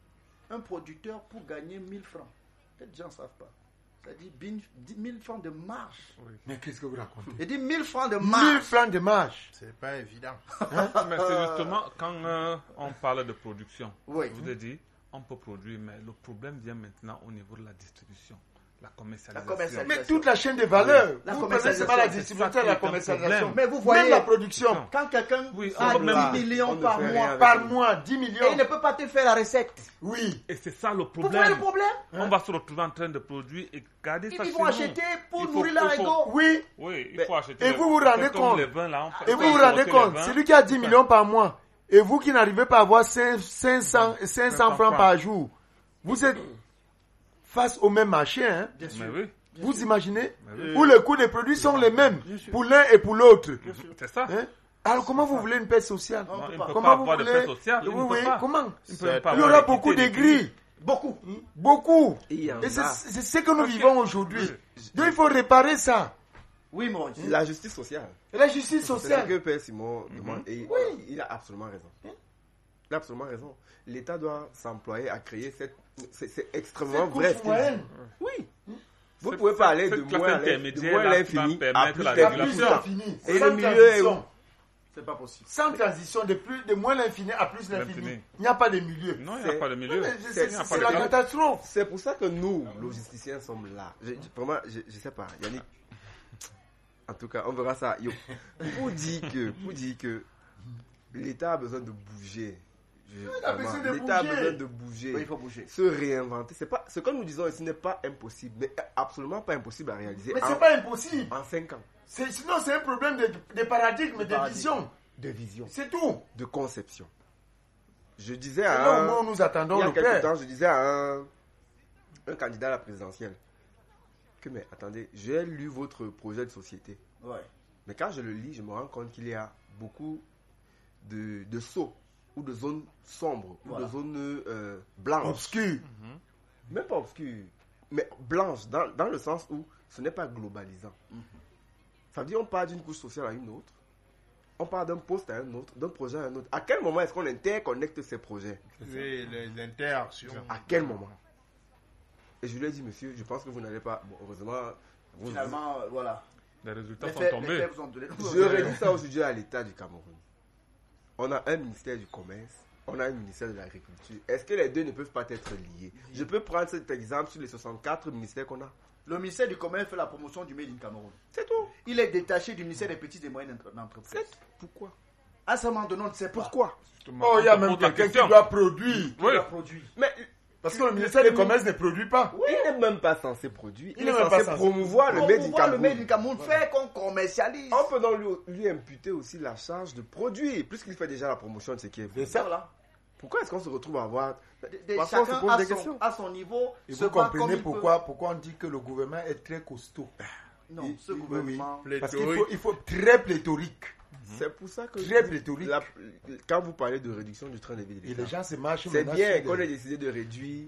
Speaker 3: un producteur, pour gagner 1000 francs, peut-être les gens ne savent pas. Ça dit 1000 francs de marge.
Speaker 2: Mais qu'est-ce que vous racontez?
Speaker 3: Il dit 1000 francs de
Speaker 2: 1000
Speaker 3: marge.
Speaker 2: francs de marge.
Speaker 6: C'est pas évident.
Speaker 4: Mais c'est justement quand on parle de production.
Speaker 3: Oui.
Speaker 4: Je vous ai dit, on peut produire, mais le problème vient maintenant au niveau de la distribution, la commercialisation.
Speaker 3: La commercialisation.
Speaker 2: Mais toute la chaîne de valeur.
Speaker 3: La
Speaker 2: Vous
Speaker 3: commercialisation,
Speaker 2: prenez seulement la
Speaker 3: c'est
Speaker 2: distribution
Speaker 4: ça
Speaker 2: et la
Speaker 4: qui est un
Speaker 2: commercialisation.
Speaker 4: problème.
Speaker 3: Mais vous voyez,
Speaker 2: même la production.
Speaker 3: quand quelqu'un
Speaker 4: Oui,
Speaker 3: a
Speaker 4: on peut même-
Speaker 3: 10 millions
Speaker 5: on ne
Speaker 3: par
Speaker 5: fait
Speaker 3: mois,
Speaker 5: rien.
Speaker 2: Par mois, 10
Speaker 3: et il
Speaker 2: millions.
Speaker 3: ne peut pas te faire la recette.
Speaker 2: Oui.
Speaker 4: Et c'est ça le
Speaker 3: Vous voyez
Speaker 4: problème.
Speaker 3: le problème?
Speaker 4: On va se retrouver en train de produire et garder ça
Speaker 3: Ils
Speaker 4: chez
Speaker 3: vont
Speaker 4: nous.
Speaker 3: acheter pour
Speaker 4: Il faut-
Speaker 3: nourrir
Speaker 4: il
Speaker 3: leur
Speaker 4: faut-
Speaker 3: ego.
Speaker 2: Oui.
Speaker 4: Oui, il
Speaker 5: Mais-
Speaker 4: faut acheter.
Speaker 2: et vous vous rendez
Speaker 4: comme
Speaker 2: compte.
Speaker 4: les vins, là,
Speaker 2: Et vous vous rendez compte, celui qui a 10 millions par mois, et vous qui n'arrivez pas à avoir 500 francs par jour, vous êtes face au même marché, hein?
Speaker 3: Bien sûr.
Speaker 4: Mais oui,
Speaker 2: Vous imaginez?
Speaker 4: Mais oui.
Speaker 2: Où les coûts des produits sont les mêmes pour l'un et pour l'autre.
Speaker 4: c'est ça.
Speaker 2: Hein? Alors comment vous voulez une paix sociale?
Speaker 3: Non,
Speaker 4: Non, il ne peut
Speaker 2: Comment
Speaker 4: pas
Speaker 2: vous
Speaker 4: avoir de
Speaker 2: voulez?
Speaker 4: paix sociale. Il
Speaker 2: Oui,
Speaker 4: ne peut
Speaker 2: oui,
Speaker 4: pas.
Speaker 2: comment?
Speaker 4: Il ne peut pas
Speaker 2: Il y
Speaker 4: avoir
Speaker 2: aura
Speaker 4: l'équité
Speaker 2: beaucoup de
Speaker 4: des
Speaker 2: gris.
Speaker 3: Beaucoup.
Speaker 2: Beaucoup.
Speaker 5: Il y en
Speaker 2: Et
Speaker 5: a.
Speaker 2: c'est ce que nous vivons aujourd'hui. Donc il faut réparer ça.
Speaker 3: Oui, Maurice.
Speaker 5: La justice sociale.
Speaker 2: Et la justice
Speaker 5: C'est ce
Speaker 2: sociale.
Speaker 5: que Père Simon demande. Et il a absolument raison. Il a absolument raison. L'État doit s'employer à créer cette... C'est extrêmement vrai.
Speaker 2: Couche moyenne.
Speaker 5: Oui. Vous ne pouvez pas aller de
Speaker 4: cette classe
Speaker 5: moins à
Speaker 4: intermédiaire là qui va
Speaker 5: l'infini à
Speaker 4: permettre
Speaker 5: plus
Speaker 4: la
Speaker 2: Il y a
Speaker 5: d'infini.
Speaker 2: plus
Speaker 4: régulation.
Speaker 2: d'infini.
Speaker 5: Et
Speaker 2: Sans
Speaker 5: le milieu est
Speaker 2: transition.
Speaker 5: où?
Speaker 3: C'est pas possible.
Speaker 2: Sans transition, de moins l'infini à plus l'infini.
Speaker 4: L'infini.
Speaker 2: Il n'y a pas de milieu.
Speaker 4: Non, il n'y a pas de milieu.
Speaker 2: Mais
Speaker 4: Il
Speaker 2: C'est
Speaker 4: n'y a pas
Speaker 2: c'est
Speaker 4: de
Speaker 2: la
Speaker 4: milieu.
Speaker 2: catastrophe.
Speaker 5: C'est pour ça que nous, logisticiens, sommes là. Vraiment, je sais pas. Yannick, en tout cas, on verra ça. Yo, pour dire que l'État a besoin de bouger.
Speaker 2: a besoin de
Speaker 5: L'État a
Speaker 2: bouger.
Speaker 5: besoin de bouger.
Speaker 3: Oui, il faut bouger.
Speaker 5: Se réinventer. C'est pas, ce que nous disons ici n'est pas impossible, mais absolument pas impossible à réaliser
Speaker 2: Mais
Speaker 5: en,
Speaker 2: c'est pas impossible.
Speaker 5: en 5 ans.
Speaker 2: Sinon, c'est un problème de paradigme, de vision.
Speaker 5: De vision,
Speaker 2: C'est tout.
Speaker 5: de conception. Je disais
Speaker 2: C'est
Speaker 5: à
Speaker 2: là
Speaker 5: un,
Speaker 2: où nous attendons
Speaker 5: il y a
Speaker 2: le
Speaker 5: quelque
Speaker 2: père.
Speaker 5: temps, je disais à un candidat à la présidentielle que, mais attendez, j'ai lu votre projet de société.
Speaker 3: Ouais.
Speaker 5: Mais quand je le lis, je me rends compte qu'il y a beaucoup de sauts ou de zones sombres
Speaker 3: Voilà.
Speaker 5: ou de zones blanches.
Speaker 2: Obscur.
Speaker 5: Même pas obscures, mais blanches dans le sens où ce n'est pas globalisant. Ça veut dire on part d'une couche sociale à une autre, on part d'un poste à un autre, d'un projet à un autre. À quel moment est-ce qu'on interconnecte ces projets?
Speaker 6: Oui, les interactions.
Speaker 5: À quel moment? Et je lui ai dit, monsieur, je pense que vous n'allez pas... Bon, heureusement... vous-
Speaker 3: Finalement, voilà.
Speaker 4: Les résultats
Speaker 3: Les
Speaker 4: sont
Speaker 3: faits
Speaker 4: tombés.
Speaker 3: vous ont donné.
Speaker 5: Je réduis ça aujourd'hui à l'État du Cameroun. On a un ministère du commerce, on a un ministère de l'agriculture. Est-ce que les deux ne peuvent pas être liés? Je peux prendre cet exemple sur les 64 ministères qu'on a.
Speaker 3: Le ministère du Commerce fait la promotion du Made in Cameroun.
Speaker 5: C'est tout.
Speaker 3: Il est détaché du ministère des petites et moyennes entreprises.
Speaker 5: Pourquoi?
Speaker 3: À ce moment donné, on ne sait pas.
Speaker 5: Pourquoi?
Speaker 2: Oh, il y a même
Speaker 4: Pose la
Speaker 2: quelqu'un qui
Speaker 4: question.
Speaker 2: doit produire.
Speaker 3: Qui
Speaker 4: Oui.
Speaker 3: l'a produit.
Speaker 5: Mais
Speaker 2: Parce que le ministère du Commerce ne produit pas.
Speaker 5: il n'est même pas censé produire. Il
Speaker 2: Il
Speaker 5: est
Speaker 2: n'est même pas
Speaker 5: censé
Speaker 2: censé
Speaker 5: promouvoir le Made in
Speaker 3: Promouvoir le Made in
Speaker 5: Cameroun.
Speaker 3: Cameroun, fait qu'on commercialise.
Speaker 5: On peut donc lui imputer aussi la charge de produire, puisqu'il fait déjà la promotion de ce qui est
Speaker 2: C'est
Speaker 5: fait.
Speaker 2: ça.
Speaker 3: Voilà.
Speaker 5: Pourquoi est-ce qu'on se retrouve à avoir...
Speaker 3: Chacun
Speaker 5: on se pose des questions.
Speaker 3: à son niveau.
Speaker 2: Et
Speaker 3: se
Speaker 2: vous
Speaker 3: bat comme
Speaker 2: comprenez
Speaker 3: il peut.
Speaker 2: pourquoi on dit que le gouvernement est très costaud.
Speaker 3: Non, ce
Speaker 2: Oui, oui.
Speaker 3: gouvernement.
Speaker 2: Parce qu'il faut très pléthorique.
Speaker 5: C'est pour ça que...
Speaker 2: Très pléthorique.
Speaker 5: Quand vous parlez de réduction du train de vie de
Speaker 2: Et
Speaker 5: l'État,
Speaker 2: les gens se marchent
Speaker 5: c'est
Speaker 2: maintenant
Speaker 5: bien
Speaker 2: sur
Speaker 5: qu'on
Speaker 2: des-
Speaker 5: ait décidé de réduire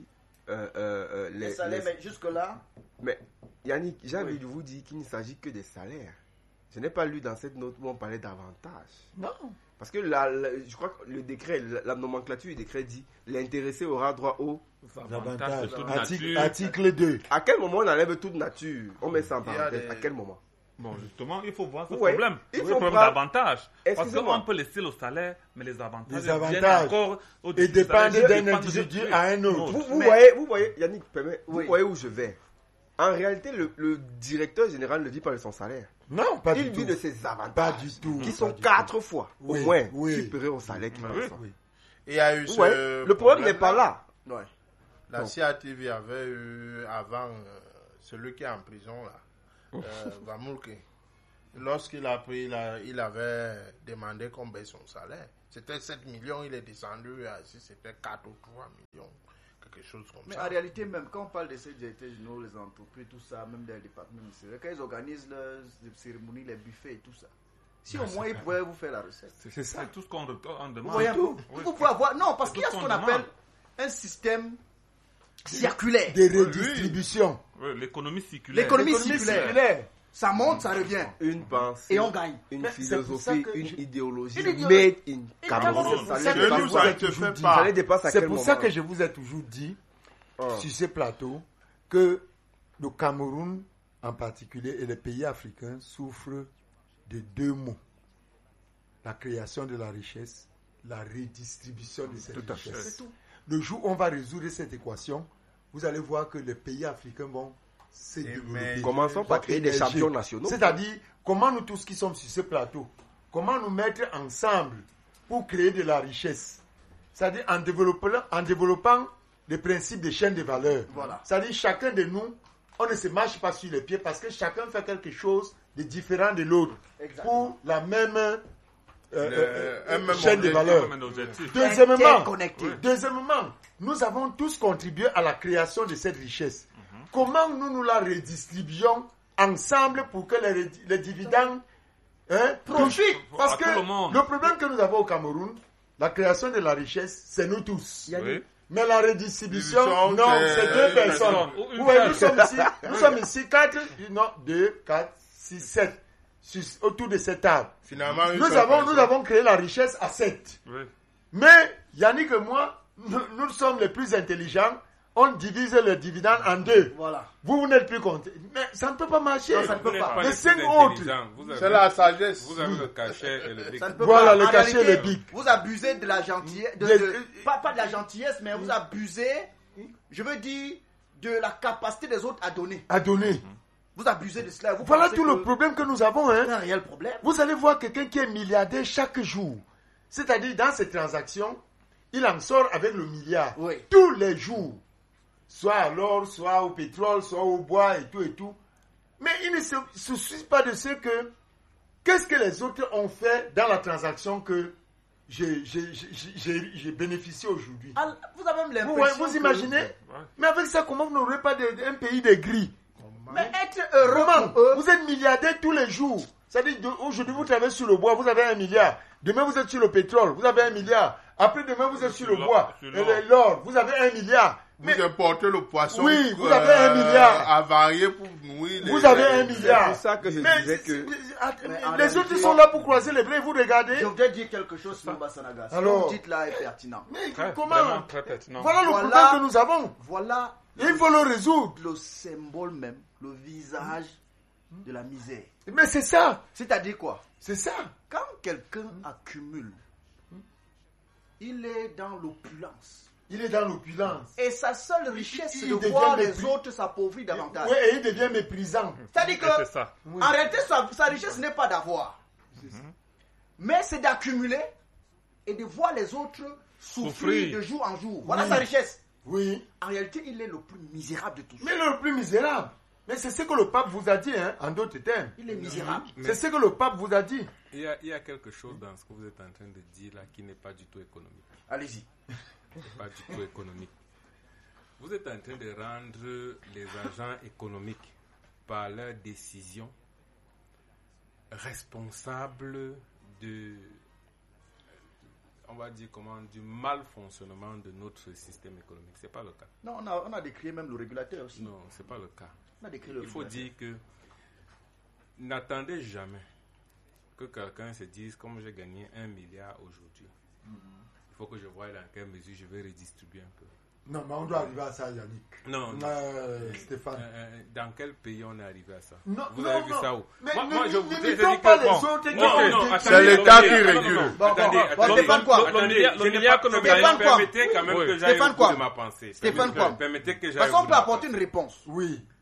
Speaker 3: Les salaires, mais jusque-là,
Speaker 5: Mais Yannick, j'ai envie
Speaker 3: Oui.
Speaker 5: de vous dire qu'il ne s'agit que des salaires. Je n'ai pas lu dans cette note où on parlait d'avantages.
Speaker 2: Non.
Speaker 5: Parce que je crois que le décret, la nomenclature du décret dit l'intéressé aura droit au...
Speaker 2: Avantage.
Speaker 4: de toute
Speaker 2: Article,
Speaker 4: nature.
Speaker 2: article 2.
Speaker 5: À quel moment on enlève toute nature? On met ça en
Speaker 6: Il y a
Speaker 5: parenthèse.
Speaker 6: des-
Speaker 5: À quel moment?
Speaker 4: Bon, justement, il faut voir ce
Speaker 5: Ouais.
Speaker 4: problème.
Speaker 5: Il
Speaker 4: Le
Speaker 5: faut
Speaker 4: problème
Speaker 5: prendre-
Speaker 4: d'avantage. Parce
Speaker 5: Excusez-moi.
Speaker 4: qu'on peut laisser le salaire, mais les avantages,
Speaker 2: Les avantages.
Speaker 4: viennent encore au
Speaker 2: Et dépendent
Speaker 4: salaire,
Speaker 2: d'un
Speaker 4: dépendent
Speaker 2: individu
Speaker 4: de-
Speaker 2: à un autre.
Speaker 5: Vous voyez, Yannick, vous
Speaker 3: Oui.
Speaker 5: voyez où je vais. En réalité, le directeur général ne vit pas de son salaire.
Speaker 2: Non, pas
Speaker 5: Il
Speaker 2: du
Speaker 5: vit
Speaker 2: tout.
Speaker 5: de ses avantages.
Speaker 2: Pas du tout.
Speaker 5: Qui
Speaker 2: Pas
Speaker 5: sont
Speaker 2: du
Speaker 5: 4
Speaker 2: tout.
Speaker 5: fois,
Speaker 2: Oui,
Speaker 5: au moins,
Speaker 2: oui.
Speaker 5: supérieurs au salaire qu'il
Speaker 4: Oui.
Speaker 5: reçoit.
Speaker 2: Oui.
Speaker 6: Il y a eu
Speaker 5: Ouais, le problème n'est pas là.
Speaker 3: Ouais.
Speaker 6: La CATV avait eu avant celui qui est en prison là, Vamoulke. Lorsqu'il a pris, il avait demandé qu'on baisse son salaire. C'était 7 millions, il est descendu à si c'était 4 ou 3 millions, quelque chose comme ça.
Speaker 3: Mais en réalité, même quand on parle de ces directeurs généraux, les entreprises, tout ça, même des départements ministériels, quand ils organisent les cérémonies, les buffets et tout ça, si au moins ils pouvaient vous faire la recette.
Speaker 4: C'est ça. C'est tout ce qu'on demande.
Speaker 3: Vous voyez, vous pouvez avoir. Non, parce qu'il y a ce qu'on appelle un système circulaire.
Speaker 2: De redistribution.
Speaker 4: Oui, l'économie circulaire.
Speaker 3: L'économie circulaire. Ça monte, ça revient.
Speaker 5: Une pensée,
Speaker 3: et on gagne.
Speaker 5: Une philosophie, une idéologie
Speaker 3: Une
Speaker 5: made in Cameroun.
Speaker 2: C'est pour ça que je vous ai toujours dit, sur ce plateau, que le Cameroun en particulier et les pays africains souffrent de 2 mots. La création de la richesse, la redistribution de cette richesse. Le jour où on va résoudre cette équation, vous allez voir que les pays africains vont se développer.
Speaker 5: Commençons par créer des champions nationaux.
Speaker 2: C'est-à-dire, comment nous tous qui sommes sur ce plateau, comment nous mettre ensemble pour créer de la richesse. C'est-à-dire en développant les principes des chaînes de valeur.
Speaker 3: Voilà.
Speaker 2: C'est-à-dire, chacun de nous, on ne se marche pas sur les pieds parce que chacun fait quelque chose de différent de l'autre. Pour la même chaîne de valeur. Deuxièmement, nous avons tous contribué à la création de cette richesse. Comment nous la redistribuons ensemble pour que les dividendes profitent? Parce que le problème que nous avons au Cameroun, la création de la richesse, c'est nous tous.
Speaker 4: Oui.
Speaker 2: Mais la redistribution, non, c'est 2 personnes. Nous sommes ici 2, 4, 6, 7. Autour de cette table.
Speaker 6: Finalement,
Speaker 2: nous avons créé la richesse à 7.
Speaker 4: Oui.
Speaker 2: Mais Yannick et moi, nous sommes les plus intelligents. On divise le dividende en 2.
Speaker 3: Voilà.
Speaker 2: Vous n'êtes plus compté. Mais ça ne peut pas marcher.
Speaker 3: Non, ça ne peut pas.
Speaker 2: Les 5 autres.
Speaker 6: C'est la sagesse.
Speaker 1: Vous avez le cachet et le bic.
Speaker 2: Voilà, le cachet et le bic.
Speaker 3: Vous abusez de la gentillesse. Pas de la gentillesse, mais vous abusez, je veux dire, de la capacité des autres à donner. Vous abusez de cela.
Speaker 2: Voilà tout le problème que nous avons.
Speaker 3: C'est un réel problème.
Speaker 2: Vous allez voir quelqu'un qui est milliardaire chaque jour. C'est-à-dire, dans ces transactions, il en sort avec le milliard.
Speaker 3: Oui.
Speaker 2: Tous les jours. Soit à l'or, soit au pétrole, soit au bois et tout. Mais il ne se soucie pas de ce que... Qu'est-ce que les autres ont fait dans la transaction que j'ai bénéficié aujourd'hui?
Speaker 3: Vous avez même l'impression...
Speaker 2: Vous imaginez? Mais avec ça, comment vous n'aurez pas un pays de gris?
Speaker 3: Mais être heureux pour eux...
Speaker 2: Vous êtes milliardaire tous les jours. C'est-à-dire, aujourd'hui, vous travaillez sur le bois, vous avez 1 milliard. Demain, vous êtes sur le pétrole, vous avez 1 milliard. Après, demain, vous êtes sur le bois. L'or, vous avez 1 milliard.
Speaker 6: Vous importez le poisson.
Speaker 2: Oui, vous avez 1 milliard.
Speaker 6: Avarié pour nourrir les...
Speaker 2: Vous avez 1 milliard.
Speaker 5: C'est ça que je disais que...
Speaker 2: Les autres sont là pour croiser les bras et vous regardez.
Speaker 3: Je voudrais dire quelque chose sur Bassanaga. Ce que vous dites là est pertinent.
Speaker 2: Mais comment?
Speaker 4: Très pertinent.
Speaker 2: Voilà le problème que nous avons.
Speaker 3: Voilà.
Speaker 2: Il faut le résoudre.
Speaker 3: Le symbole même, le visage de la misère.
Speaker 2: Mais c'est ça.
Speaker 3: C'est-à-dire quoi?
Speaker 2: C'est ça.
Speaker 3: Quand quelqu'un accumule, il est dans l'opulence.
Speaker 2: Il est dans l'opulence.
Speaker 3: Et sa seule richesse, c'est de voir les autres s'appauvrir davantage.
Speaker 2: Oui, et il devient méprisant.
Speaker 3: C'est-à-dire que, en réalité, sa richesse n'est pas d'avoir. Mais c'est d'accumuler et de voir les autres souffrir de jour en jour. Voilà sa richesse.
Speaker 2: Oui.
Speaker 3: En réalité, il est le plus misérable de tous.
Speaker 2: Mais le plus misérable. Mais c'est ce que le pape vous a dit, en d'autres termes.
Speaker 3: Il est misérable.
Speaker 2: C'est ce que le pape vous a dit.
Speaker 1: Il y a quelque chose dans ce que vous êtes en train de dire là qui n'est pas du tout économique.
Speaker 3: Allez-y.
Speaker 1: Pas du tout économique. Vous êtes en train de rendre les agents économiques, par leurs décisions, responsables on va dire du mal fonctionnement de notre système économique. C'est pas le cas.
Speaker 3: Non, on a décrié même le régulateur aussi.
Speaker 1: Non, c'est pas le cas.
Speaker 3: Il
Speaker 1: faut dire que n'attendez jamais que quelqu'un se dise comme j'ai gagné 1 milliard aujourd'hui. Il faut que je voie dans quelle mesure je vais redistribuer un peu.
Speaker 2: Non, mais on doit arriver à ça, Yannick.
Speaker 1: Non.
Speaker 2: Stéphane.
Speaker 1: Dans quel pays on est arrivé à ça?
Speaker 2: Non,
Speaker 1: vous avez vu ça où?
Speaker 2: Mais
Speaker 1: moi, je vous dis
Speaker 2: pas les autres.
Speaker 1: Non,
Speaker 6: c'est l'État qui régule.
Speaker 1: Attendez,
Speaker 3: Stéphane quoi?
Speaker 1: Je n'ai pas que permettez quand même que j'aille au bout de ma pensée.
Speaker 3: Stéphane quoi?
Speaker 1: Permettez que j'aille.
Speaker 3: Parce qu'on peut apporter une réponse.
Speaker 2: Oui.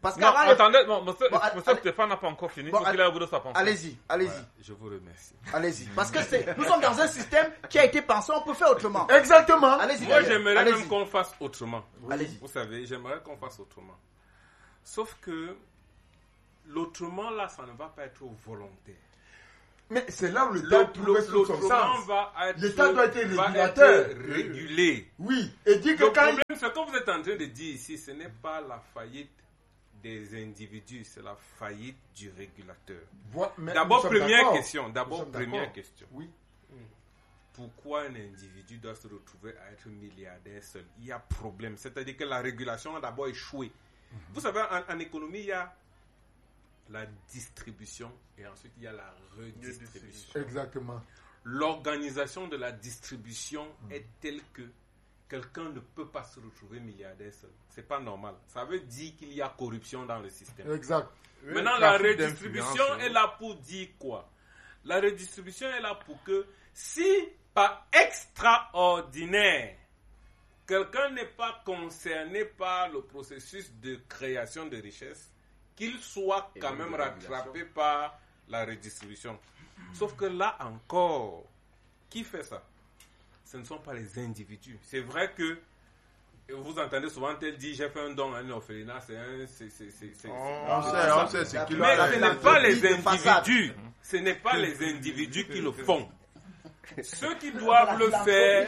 Speaker 3: Parce
Speaker 4: non, attendez, monsieur Stéphane n'a pas encore fini.
Speaker 3: Bon,
Speaker 4: il a voulu sa pensée.
Speaker 3: Allez-y.
Speaker 1: Ouais, je vous remercie.
Speaker 3: Allez-y. Parce que nous sommes dans un système qui a été pensé, on peut faire autrement.
Speaker 2: Exactement.
Speaker 3: Allez-y.
Speaker 1: Moi, j'aimerais même qu'on fasse autrement.
Speaker 3: Allez-y.
Speaker 1: Vous savez, j'aimerais qu'on fasse autrement. Sauf que l'autrement, là, ça ne va pas être volontaire.
Speaker 2: Mais c'est là où l'État trouve son sens. L'État doit être régulateur.
Speaker 1: Régulé.
Speaker 2: Oui. Et dit que
Speaker 1: Le problème, ce que vous êtes en train de dire ici, ce n'est pas la faillite des individus, c'est la faillite du régulateur. D'abord, première question.
Speaker 2: Oui.
Speaker 1: Pourquoi un individu doit se retrouver à être milliardaire seul? Il y a problème. C'est-à-dire que la régulation a d'abord échoué. Vous savez, en économie, il y a la distribution et ensuite il y a la redistribution.
Speaker 2: Exactement.
Speaker 1: L'organisation de la distribution est telle que quelqu'un ne peut pas se retrouver milliardaire seul. C'est pas normal. Ça veut dire qu'il y a corruption dans le système.
Speaker 2: Exact.
Speaker 1: Maintenant, la redistribution est là pour dire quoi? La redistribution est là pour que si par extraordinaire, quelqu'un n'est pas concerné par le processus de création de richesse, qu'il soit quand même rattrapé par la redistribution. Sauf que là encore, qui fait ça? Ce ne sont pas les individus. C'est vrai que vous entendez souvent tel dit j'ai fait un don à un orphelinat,
Speaker 6: on sait ce qu'il
Speaker 1: mais ce n'est pas les individus. Ce n'est pas les individus qui le font. Ceux qui doivent le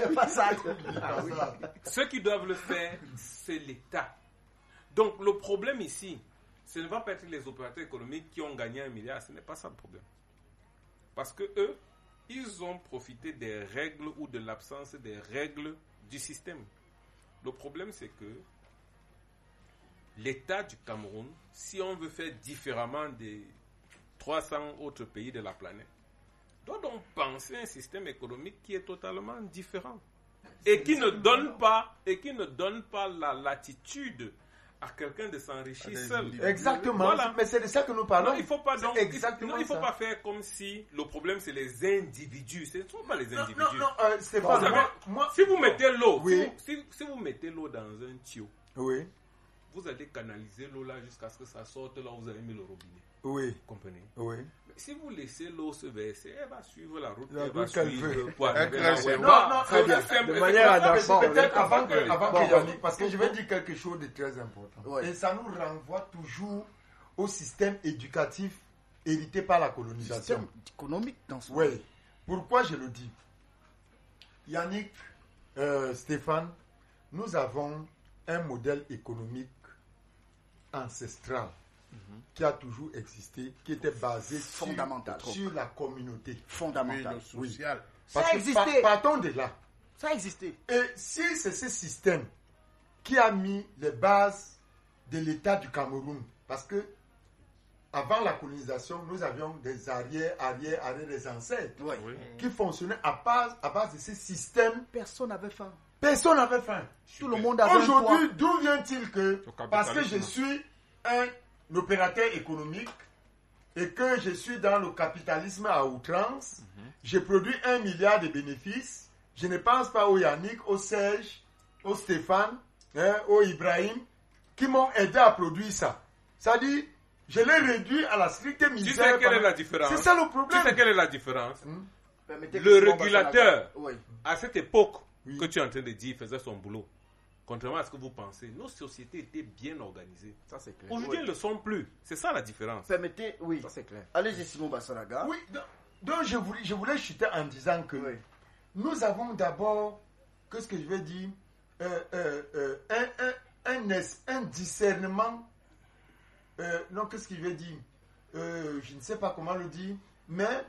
Speaker 1: faire, c'est l'État. Donc le problème ici, ce ne va pas être les opérateurs économiques qui ont gagné 1 milliard, ce n'est pas ça le problème. Parce que eux, ils ont profité des règles ou de l'absence des règles du système. Le problème, c'est que l'État du Cameroun, si on veut faire différemment des 300 autres pays de la planète, doit donc penser un système économique qui est totalement différent et qui ne donne pas la latitude à quelqu'un de s'enrichir seul.
Speaker 2: Exactement.
Speaker 1: Voilà.
Speaker 2: Mais c'est de ça que nous parlons.
Speaker 1: Il ne faut pas faire comme si le problème c'est les individus. Ce ne sont pas les individus.
Speaker 2: C'est pas
Speaker 1: moi. Si vous mettez l'eau,
Speaker 2: oui.
Speaker 1: si vous mettez l'eau dans un tuyau,
Speaker 2: oui.
Speaker 1: Vous allez canaliser l'eau là jusqu'à ce que ça sorte là où vous avez mis le robinet.
Speaker 2: Oui.
Speaker 1: Vous comprenez?
Speaker 2: Oui.
Speaker 1: Mais si vous laissez l'eau se verser, elle va suivre la route.
Speaker 2: Elle va suivre pour arriver
Speaker 1: là.
Speaker 2: Non, très bien. De manière peut-être avant que Yannick, parce que je vais dire quelque chose de très important. Ouais. Et ça nous renvoie toujours au système éducatif hérité par la colonisation.
Speaker 3: Système économique dans ce
Speaker 2: Oui. Pourquoi je le dis? Yannick, Stéphane, nous avons un modèle économique ancestral qui a toujours existé, qui était basé sur la communauté.
Speaker 3: Fondamental.
Speaker 2: Oui.
Speaker 6: Social.
Speaker 2: Parce que partons de là.
Speaker 3: Ça a existé.
Speaker 2: Et si c'est ce système qui a mis les bases de l'État du Cameroun, parce que avant la colonisation, nous avions des arrières des ancêtres qui fonctionnaient à base de ce système.
Speaker 3: Personne n'avait faim.
Speaker 2: Personne n'avait faim.
Speaker 3: Tout le monde avait faim.
Speaker 2: Aujourd'hui, d'où vient-il que, parce que je suis un opérateur économique et que je suis dans le capitalisme à outrance, je produis 1 milliard de bénéfices, je ne pense pas au Yannick, au Serge, au Stéphane, au Ibrahim, qui m'ont aidé à produire ça. Ça dit, je l'ai réduit à la stricte misère.
Speaker 1: Tu sais quelle est la différence?
Speaker 2: C'est ça le problème.
Speaker 1: Tu sais quelle est la différence? Le régulateur, à cette époque que tu es en train de dire, faisait son boulot. Contrairement à ce que vous pensez, nos sociétés étaient bien organisées.
Speaker 3: Ça, c'est clair.
Speaker 1: Aujourd'hui, elles ne le sont plus. C'est ça la différence.
Speaker 3: Permettez, oui. Ça, c'est clair. Allez-y, Simon Bassaraga.
Speaker 2: Oui, donc je voulais chuter en disant que nous avons d'abord, qu'est-ce que je vais dire, un discernement, non, qu'est-ce qu'il veut dire, je ne sais pas comment le dire, mais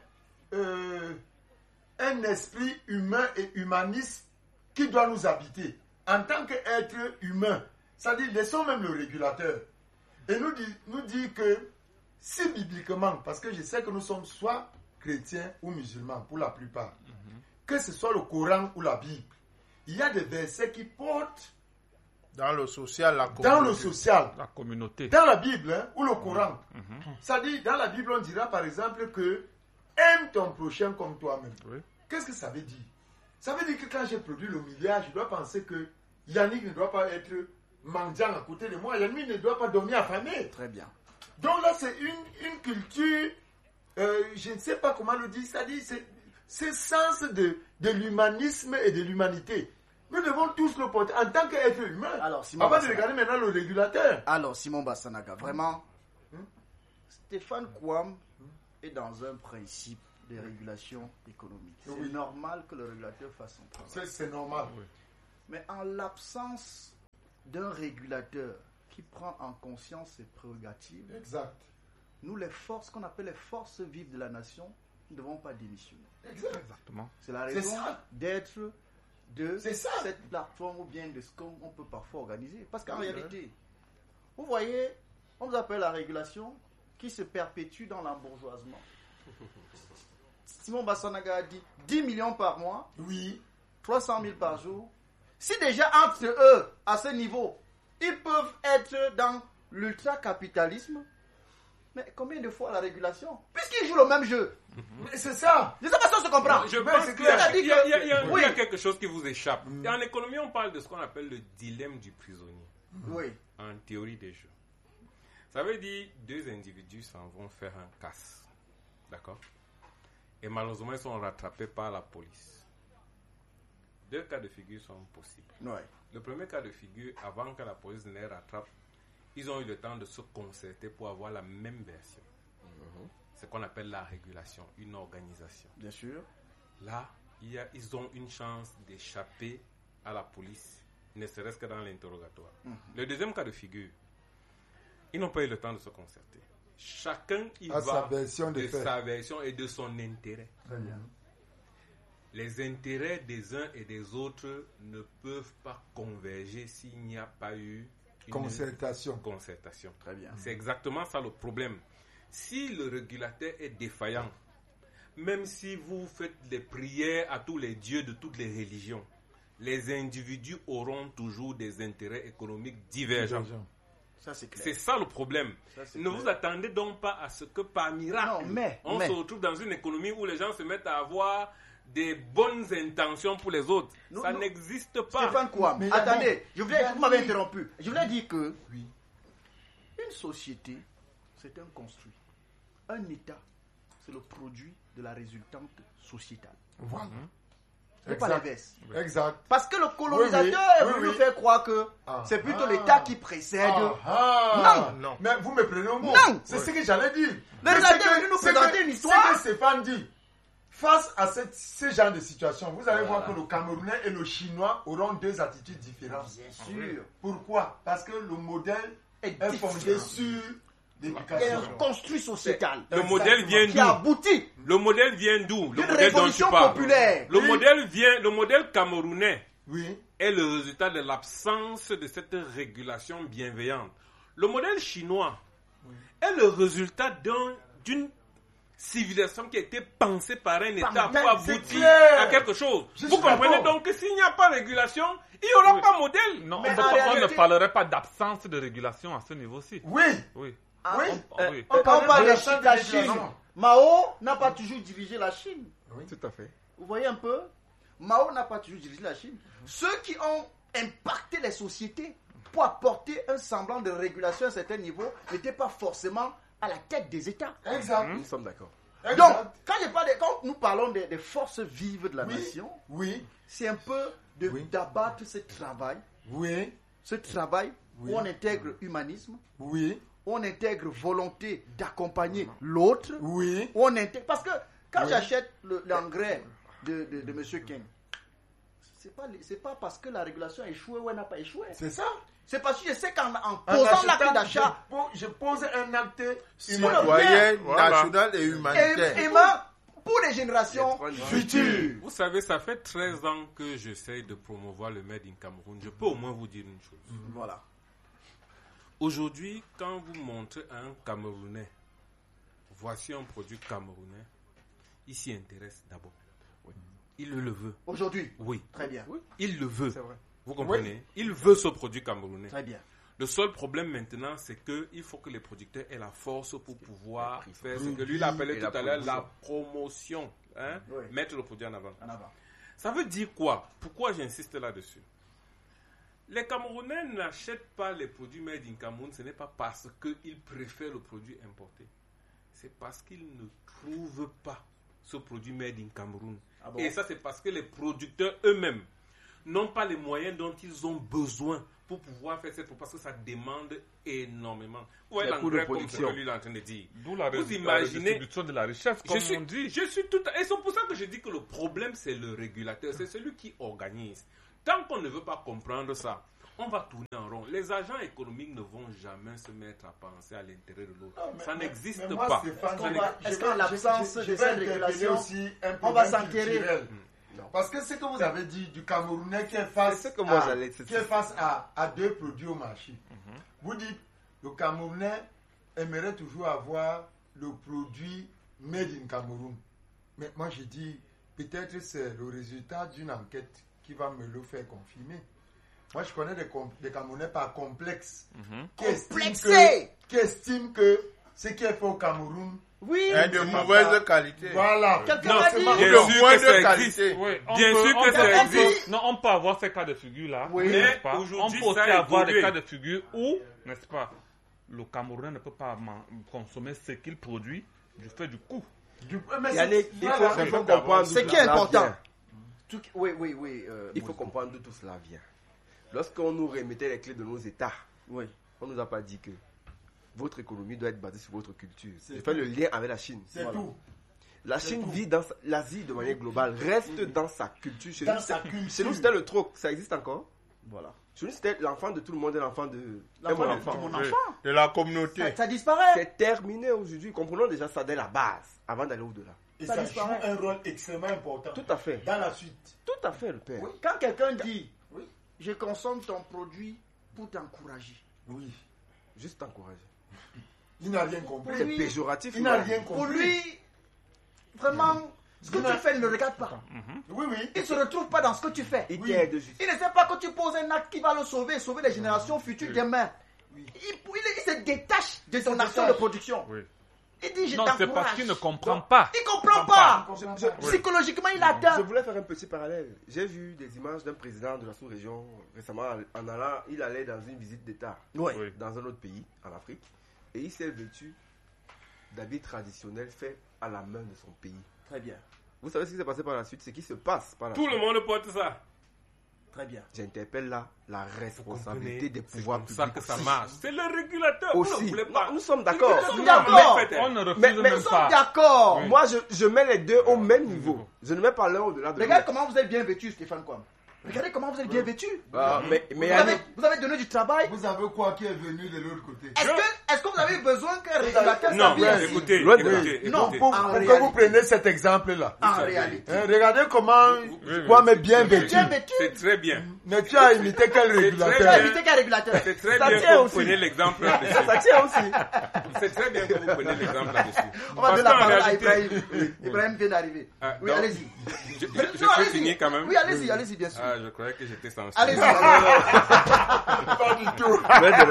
Speaker 2: un esprit humain et humaniste qui doit nous habiter. En tant qu'être humain, c'est-à-dire, laissons même le régulateur. Et nous dit que si bibliquement, parce que je sais que nous sommes soit chrétiens ou musulmans pour la plupart, que ce soit le Coran ou la Bible, il y a des versets qui portent
Speaker 6: dans le social, la communauté.
Speaker 2: Dans le social,
Speaker 4: la communauté.
Speaker 2: Dans la Bible ou le Coran. C'est-à-dire, dans la Bible, on dira par exemple que aime ton prochain comme toi-même. Oui. Qu'est-ce que ça veut dire? Ça veut dire que quand j'ai produit le milliard, je dois penser que Yannick ne doit pas être mendiant à côté de moi, l'ennemi ne doit pas dormir affamé.
Speaker 3: Très bien.
Speaker 2: Donc là, c'est une culture, je ne sais pas comment le dire, c'est-à-dire c'est sens de l'humanisme et de l'humanité. Nous devons tous le porter en tant qu'être humain.
Speaker 3: Alors, Simon
Speaker 2: avant de
Speaker 3: Bassanaga.
Speaker 2: regarder maintenant le régulateur.
Speaker 3: Alors, Simon Bassanaga, vraiment, Stéphane Kouam est dans un principe de régulation économique.
Speaker 2: Oui.
Speaker 3: C'est normal que le régulateur fasse son travail.
Speaker 2: C'est normal.
Speaker 4: Oui.
Speaker 3: Mais en l'absence d'un régulateur qui prend en conscience ses prérogatives,
Speaker 2: Exact.
Speaker 3: nous, les forces qu'on appelle les forces vives de la nation, ne devons pas démissionner.
Speaker 2: Exact.
Speaker 4: Exactement.
Speaker 3: C'est la
Speaker 2: C'est
Speaker 3: raison
Speaker 2: ça.
Speaker 3: d'être de
Speaker 2: C'est ça.
Speaker 3: cette plateforme ou bien de ce qu'on peut parfois organiser. Parce qu'en réalité, vous voyez, on vous appelle la régulation qui se perpétue dans l'embourgeoisement. Simon Bassanaga a dit 10 millions par mois,
Speaker 2: Oui.
Speaker 3: 300 000 par jour. Si déjà entre eux, à ce niveau, ils peuvent être dans l'ultra-capitalisme, mais combien de fois la régulation? Puisqu'ils jouent le même jeu.
Speaker 2: Mais c'est ça.
Speaker 3: Je ne sais pas si on se comprend.
Speaker 1: Je
Speaker 2: Mais
Speaker 1: pense
Speaker 2: c'est
Speaker 1: qu'il
Speaker 2: clair.
Speaker 1: y a
Speaker 3: Oui.
Speaker 1: quelque chose qui vous échappe. Et en économie, on parle de ce qu'on appelle le dilemme du prisonnier.
Speaker 3: Oui.
Speaker 1: En théorie des jeux. Ça veut dire deux individus s'en vont faire un casse. D'accord? Et malheureusement, ils sont rattrapés par la police. Deux cas de figure sont possibles.
Speaker 3: Ouais.
Speaker 1: Le premier cas de figure, avant que la police ne les rattrape, ils ont eu le temps de se concerter pour avoir la même version. C'est ce qu'on appelle la régulation, une organisation.
Speaker 3: Bien sûr.
Speaker 1: Là, ils ont une chance d'échapper à la police, ne serait-ce que dans l'interrogatoire. Le deuxième cas de figure, ils n'ont pas eu le temps de se concerter. Chacun y
Speaker 2: À
Speaker 1: va
Speaker 2: sa version de
Speaker 1: de
Speaker 2: fait.
Speaker 1: sa version et de son intérêt.
Speaker 2: Très bien.
Speaker 1: Les intérêts des uns et des autres ne peuvent pas converger s'il n'y a pas eu une
Speaker 2: Concertation.
Speaker 3: Très bien.
Speaker 1: C'est exactement ça le problème. Si le régulateur est défaillant, même si vous faites les prières à tous les dieux de toutes les religions, les individus auront toujours des intérêts économiques divergents.
Speaker 3: Ça, c'est clair.
Speaker 1: C'est ça le problème.
Speaker 3: Ça, c'est
Speaker 1: Ne
Speaker 3: clair.
Speaker 1: vous attendez donc pas à ce que par miracle,
Speaker 3: Non, mais-
Speaker 1: se retrouve dans une économie où les gens se mettent à avoir des bonnes intentions pour les autres. Ça
Speaker 3: Nous-
Speaker 1: n'existe pas.
Speaker 3: Stéphane Kouam,
Speaker 2: Mais il y a
Speaker 3: attendez,
Speaker 2: des-
Speaker 3: vous m'avez interrompu. Je voulais dire que
Speaker 2: Oui.
Speaker 3: une société, c'est un construit. Un État, c'est le produit de la résultante sociétale.
Speaker 2: Voilà.
Speaker 3: C'est pas l'inverse.
Speaker 2: Exact.
Speaker 3: Parce que le colonisateur
Speaker 2: Oui,
Speaker 3: est
Speaker 2: oui,
Speaker 3: voulu
Speaker 2: oui.
Speaker 3: faire croire que
Speaker 2: Ah.
Speaker 3: c'est plutôt
Speaker 2: Ah.
Speaker 3: l'État qui précède.
Speaker 6: Non.
Speaker 2: Mais vous me prenez au mot.
Speaker 3: Non.
Speaker 2: C'est ce que j'allais dire.
Speaker 3: Le
Speaker 2: Mais
Speaker 3: régulateur
Speaker 2: c'est
Speaker 3: est venu nous présenter une histoire.
Speaker 2: C'est que Stéphane dit. Face à ce genre de situation, vous allez voir que le Camerounais et le Chinois auront deux attitudes différentes.
Speaker 3: Bien sûr.
Speaker 2: Pourquoi? Parce que le modèle
Speaker 3: Est
Speaker 2: est fondé
Speaker 3: différent.
Speaker 2: sur
Speaker 3: Il y a
Speaker 2: l'éducation.
Speaker 3: un construit sociétal
Speaker 1: Le modèle vient
Speaker 3: qui
Speaker 1: d'où?
Speaker 3: aboutit
Speaker 1: Le modèle vient d'où? Le
Speaker 3: d'une
Speaker 1: modèle dont tu
Speaker 3: révolution
Speaker 1: parles.
Speaker 3: populaire.
Speaker 1: Le modèle camerounais
Speaker 2: Oui.
Speaker 1: est le résultat de l'absence de cette régulation bienveillante. Le modèle chinois est le résultat d'une civilisation qui a été pensée par un État
Speaker 3: mais
Speaker 1: pour
Speaker 2: c'est
Speaker 1: aboutir
Speaker 2: clair.
Speaker 1: à quelque chose.
Speaker 2: Je
Speaker 1: Vous
Speaker 2: suis
Speaker 1: comprenez
Speaker 2: d'accord.
Speaker 1: donc que s'il n'y a pas de régulation, il n'y aura pas modèle.
Speaker 4: Non,
Speaker 3: Mais
Speaker 4: on
Speaker 3: en
Speaker 4: ne
Speaker 3: réalité-
Speaker 4: parlerait pas d'absence de régulation à ce niveau-ci.
Speaker 2: Oui.
Speaker 4: Oui.
Speaker 2: Oui.
Speaker 4: Oui.
Speaker 3: Quand on parle de
Speaker 2: l'absence
Speaker 3: la
Speaker 2: de
Speaker 3: Chine,
Speaker 2: régulation.
Speaker 3: Mao n'a pas toujours dirigé la Chine.
Speaker 5: Tout à fait.
Speaker 3: Vous voyez un peu? Mao n'a pas toujours dirigé la Chine. Ceux qui ont impacté les sociétés pour apporter un semblant de régulation à un certain niveau n'étaient pas forcément à la tête des États.
Speaker 2: Exact.
Speaker 5: Nous sommes d'accord.
Speaker 3: Donc, quand nous parlons des forces vives de la
Speaker 2: Oui.
Speaker 3: nation,
Speaker 2: Oui.
Speaker 3: c'est un peu
Speaker 2: Oui.
Speaker 3: d'abattre ce travail
Speaker 2: Oui.
Speaker 3: où on intègre humanisme,
Speaker 2: Oui.
Speaker 3: où on intègre volonté d'accompagner l'autre,
Speaker 2: Oui.
Speaker 3: où on intègre... Parce que quand
Speaker 2: Oui.
Speaker 3: j'achète l'engrais de M. Ken, c'est pas parce que la régulation a échoué ou elle n'a pas échoué.
Speaker 2: C'est ça.
Speaker 3: C'est parce que je sais qu'en
Speaker 2: En
Speaker 3: posant l'acte
Speaker 2: achetant,
Speaker 3: d'achat,
Speaker 2: je pose un acte
Speaker 6: Citoyen,
Speaker 4: Voilà.
Speaker 6: national et humanitaire.
Speaker 3: et même pour les générations futures.
Speaker 1: Vous savez, ça fait 13 ans que j'essaie de promouvoir le Made in Cameroun. Je peux au moins vous dire une chose.
Speaker 3: Voilà.
Speaker 1: Aujourd'hui, quand vous montrez à un Camerounais, voici un produit camerounais, il s'y intéresse d'abord. Il le veut.
Speaker 3: Aujourd'hui.
Speaker 1: Oui.
Speaker 3: Très bien.
Speaker 1: Il le veut.
Speaker 5: C'est vrai.
Speaker 1: Vous comprenez? Il veut ce produit camerounais.
Speaker 3: Très bien.
Speaker 1: Le seul problème maintenant, c'est qu'il faut que les producteurs aient la force pour pouvoir faire ce que lui il appelait
Speaker 5: Et
Speaker 1: tout
Speaker 5: la
Speaker 1: à l'heure la
Speaker 5: production.
Speaker 1: promotion. Hein?
Speaker 3: Oui.
Speaker 1: Mettre le produit en avant.
Speaker 3: En avant.
Speaker 1: Ça veut dire quoi? Pourquoi j'insiste là-dessus? Les Camerounais n'achètent pas les produits made in Cameroun, ce n'est pas parce qu'ils préfèrent le produit importé. C'est parce qu'ils ne trouvent pas ce produit made in Cameroun. Ah bon? Et ça, c'est parce que les producteurs eux-mêmes n'ont pas les moyens dont ils ont besoin pour pouvoir faire cette, parce que ça demande énormément. Vous voyez l'engrais comme ce que lui est en train de dire.
Speaker 4: D'où la redistribution de la richesse, comme on dit.
Speaker 1: Et c'est pour ça que je dis que le problème, c'est le régulateur, c'est celui qui organise. Tant qu'on ne veut pas comprendre ça, on va tourner en rond. Les agents économiques ne vont jamais se mettre à penser à l'intérêt de l'autre. Ça n'existe pas.
Speaker 3: Est-ce qu'en l'absence de cette régulation, on va s'enterrer?
Speaker 2: Parce que ce que vous avez dit du Camerounais qui est face à deux produits au marché. Vous dites le Camerounais aimerait toujours avoir le produit made in Cameroun. Mais moi je dis peut-être c'est le résultat d'une enquête qui va me le faire confirmer. Moi je connais des Camerounais par complexe qui estiment que ce qui est fait au Cameroun
Speaker 6: est de mauvaise qualité.
Speaker 2: Voilà.
Speaker 1: Bien sûr que ça existe.
Speaker 4: Non, on peut avoir ces cas de figure-là.
Speaker 1: Oui.
Speaker 4: Mais on peut aussi avoir des cas de figure où, n'est-ce pas, le Camerounais ne peut pas consommer ce qu'il produit du fait du coût.
Speaker 5: Il faut comprendre
Speaker 3: ce qui est important.
Speaker 5: Il faut comprendre d'où tout cela vient. Lorsqu'on nous remettait les clés de nos États, on ne nous a pas dit que votre économie doit être basée sur votre culture. Je fais le lien avec la Chine.
Speaker 2: C'est tout.
Speaker 5: La Chine vit dans l'Asie de manière globale, reste dans sa culture. Chez nous, c'était le troc. Ça existe encore?
Speaker 3: Voilà.
Speaker 5: Chez nous, c'était l'enfant de tout le monde et l'enfant de
Speaker 3: mon enfant.
Speaker 6: De la communauté.
Speaker 3: Ça disparaît.
Speaker 5: C'est terminé aujourd'hui. Comprenons déjà ça dès la base, avant d'aller au-delà.
Speaker 2: Et ça joue un rôle extrêmement important.
Speaker 5: Tout à fait.
Speaker 2: Dans la suite.
Speaker 5: Tout à fait, le père.
Speaker 3: Oui. Quand quelqu'un dit, je consomme ton produit pour t'encourager.
Speaker 2: Oui.
Speaker 5: Juste t'encourager.
Speaker 2: Il n'a rien compris.
Speaker 5: C'est péjoratif.
Speaker 2: Il n'a rien compris.
Speaker 3: Pour lui, vraiment, ce que tu fais, il ne regarde pas.
Speaker 2: Oui.
Speaker 3: Il ne se retrouve pas dans ce que tu fais.
Speaker 5: Il t'aide juste.
Speaker 3: Il ne sait pas que tu poses un acte qui va le sauver les générations futures demain. Il se détache de ton action de production.
Speaker 4: Oui.
Speaker 3: Il dit, je
Speaker 4: non,
Speaker 3: t'encourage.
Speaker 4: c'est parce qu'il ne comprend pas.
Speaker 3: Il ne comprend pas. Psychologiquement, il atteint.
Speaker 5: Je voulais faire un petit parallèle. J'ai vu des images d'un président de la sous-région récemment en allant. Il allait dans une visite d'État dans un autre pays, en Afrique. Et il s'est vêtu d'habits traditionnels faits à la main de son pays.
Speaker 3: Très bien.
Speaker 5: Vous savez ce qui s'est passé par la suite? Ce qui se passe par la
Speaker 1: suite. Tout le monde porte ça.
Speaker 3: Très bien.
Speaker 5: J'interpelle là la responsabilité des pouvoirs publics.
Speaker 1: C'est comme ça que ça marche. C'est le régulateur.
Speaker 5: Aussi.
Speaker 1: Pas.
Speaker 5: Nous sommes d'accord.
Speaker 3: Nous sommes d'accord.
Speaker 4: On ne refuse
Speaker 5: mais
Speaker 4: même pas.
Speaker 3: D'accord.
Speaker 5: Moi, je mets les deux au même niveau. Je ne mets pas l'un au-delà de l'autre.
Speaker 3: Regarde comment vous êtes bien vêtu, Stéphane Kwame. Regardez comment vous êtes bien vêtu. Vous avez donné du travail.
Speaker 2: Vous avez quoi qui est venu de l'autre côté?
Speaker 3: Est-ce que vous avez besoin qu'un régulateur
Speaker 1: s'habille? Écoutez.
Speaker 2: Non, pour que vous preniez cet exemple-là.
Speaker 3: En réalité.
Speaker 2: Regardez comment Kwame est bien vêtu.
Speaker 1: C'est très bien.
Speaker 2: Mais tu as imité quel régulateur?
Speaker 1: C'est très bien que vous preniez l'exemple là-dessus.
Speaker 5: Ça tient aussi.
Speaker 1: C'est très bien que vous preniez l'exemple là-dessus.
Speaker 3: On va donner la parole à Ibrahim. Ibrahim vient d'arriver. Oui, allez-y.
Speaker 1: Je peux finir quand même?
Speaker 3: Oui, allez-y, bien sûr.
Speaker 1: Je croyais que j'étais censé.
Speaker 3: Allez-y.
Speaker 2: Pas du tout.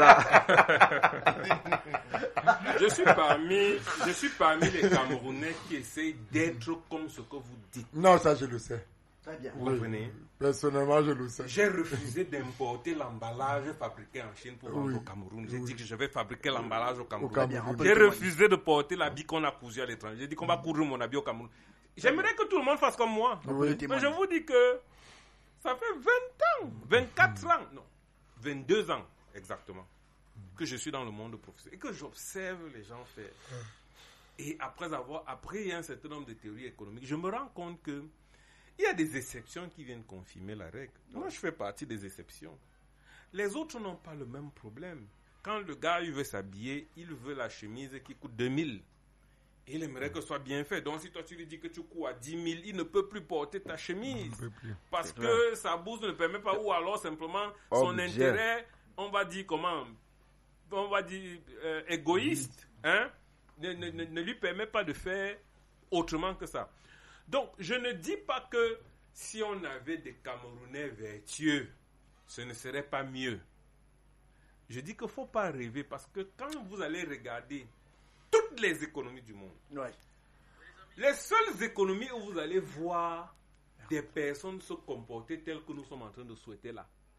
Speaker 1: Je suis parmi les Camerounais qui essayent d'être comme ce que vous dites.
Speaker 2: Non, ça je le sais.
Speaker 3: Très bien.
Speaker 1: Vous comprenez?
Speaker 2: Personnellement, je le sais.
Speaker 1: J'ai refusé d'importer l'emballage fabriqué en Chine pour vendre au Cameroun. J'ai dit que je vais fabriquer l'emballage au Cameroun. J'ai refusé de porter l'habit qu'on a cousu à l'étranger. J'ai dit qu'on va coudre mon habit au Cameroun. J'aimerais que tout le monde fasse comme moi. Mais je vous dis que ça fait 20 ans, 24 ans, non, 22 ans exactement, que je suis dans le monde professionnel et que j'observe les gens faire. Et après avoir appris un certain nombre de théories économiques, je me rends compte que il y a des exceptions qui viennent confirmer la règle. Moi, je fais partie des exceptions. Les autres n'ont pas le même problème. Quand le gars il veut s'habiller, il veut la chemise qui coûte 2000. Il aimerait que ce soit bien fait. Donc, si toi, tu lui dis que tu coûtes à 10 000, il ne peut plus porter ta chemise. Parce que sa bourse ne le permet pas. Ou alors, simplement, son intérêt, on va dire comment? On va dire égoïste. Hein? Ne lui permet pas de faire autrement que ça. Donc, je ne dis pas que si on avait des Camerounais vertueux, ce ne serait pas mieux. Je dis qu'il ne faut pas rêver. Parce que quand vous allez regarder toutes les économies du monde. Les seules économies où vous allez voir des personnes se comporter telles que nous sommes en train de souhaiter là.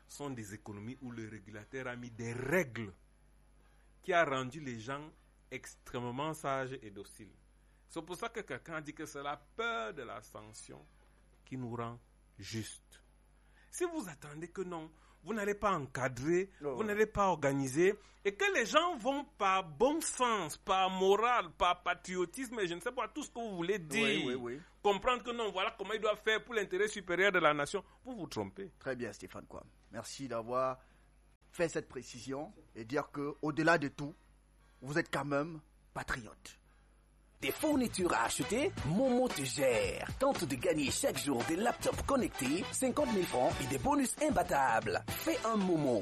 Speaker 1: sont des économies où le régulateur a mis des règles qui a rendu les gens extrêmement sages et dociles. C'est pour ça que quelqu'un dit que c'est la peur de la sanction qui nous rend justes. Si vous attendez que non, vous n'allez pas encadrer, vous n'allez pas organiser, et que les gens vont par bon sens, par morale, par patriotisme, et je ne sais pas tout ce que vous voulez dire, comprendre que non, voilà comment ils doivent faire pour l'intérêt supérieur de la nation, vous vous trompez.
Speaker 3: Très bien, Stéphane Kwame. Merci d'avoir fait cette précision et dire qu'au-delà de tout, vous êtes quand même patriote.
Speaker 8: Des fournitures à acheter, Momo te gère. Tente de gagner chaque jour des laptops connectés, 50 000 francs et des bonus imbattables. Fais un Momo.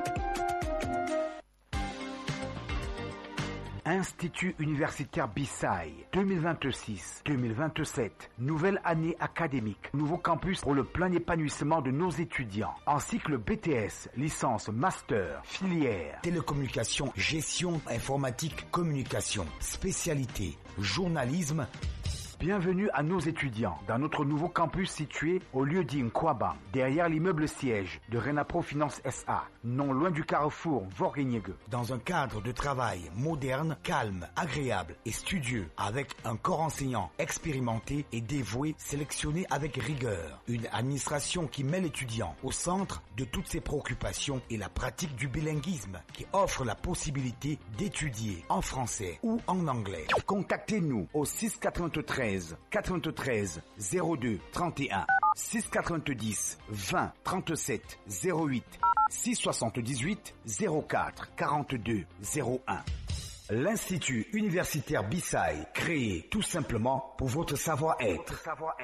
Speaker 9: Institut universitaire Bissai 2026-2027, nouvelle année académique, nouveau campus pour le plein épanouissement de nos étudiants. En cycle BTS, licence, master, filière, télécommunication, gestion, informatique, communication, spécialité, journalisme. Bienvenue à nos étudiants dans notre nouveau campus situé au lieu-dit Nkwaba, derrière l'immeuble siège de Renapro Finance SA, non loin du carrefour Vorgeniegue. Dans un cadre de travail moderne, calme, agréable et studieux, avec un corps enseignant expérimenté et dévoué, sélectionné avec rigueur. Une administration qui met l'étudiant au centre de toutes ses préoccupations et la pratique du bilinguisme, qui offre la possibilité d'étudier en français ou en anglais. Contactez-nous au 693 93 02 31 690 20 37 08 678 04 42 01. L'Institut universitaire Bissai, créé tout simplement pour votre savoir-être.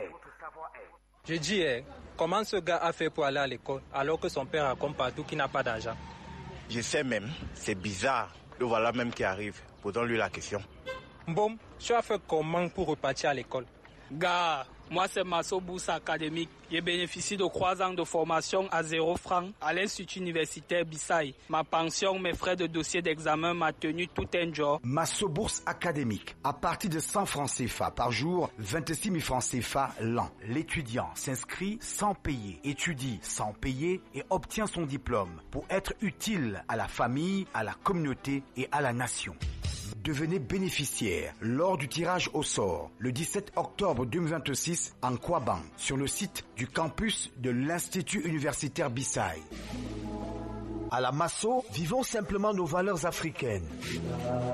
Speaker 10: Je dis, comment ce gars a fait pour aller à l'école alors que son père raconte partout qu'il n'a pas d'argent?
Speaker 11: Je sais même, c'est bizarre. Le voilà même qui arrive. Posons-lui la question.
Speaker 10: Bon, tu as fait comment pour repartir à l'école?
Speaker 12: Gars, moi c'est Masso Bourse Académique. J'ai bénéficié de 3 ans de formation à 0 francs à l'Institut universitaire Bissai. Ma pension, mes frais de dossier d'examen m'a tenu tout un jour.
Speaker 9: Masso Bourse Académique. À partir de 100 francs CFA par jour, 26 000 francs CFA l'an. L'étudiant s'inscrit sans payer, étudie sans payer et obtient son diplôme pour être utile à la famille, à la communauté et à la nation. Devenez bénéficiaire lors du tirage au sort le 17 octobre 2026 en Kwaban sur le site du campus de l'Institut universitaire Bissai. À la Masso, vivons simplement nos valeurs africaines.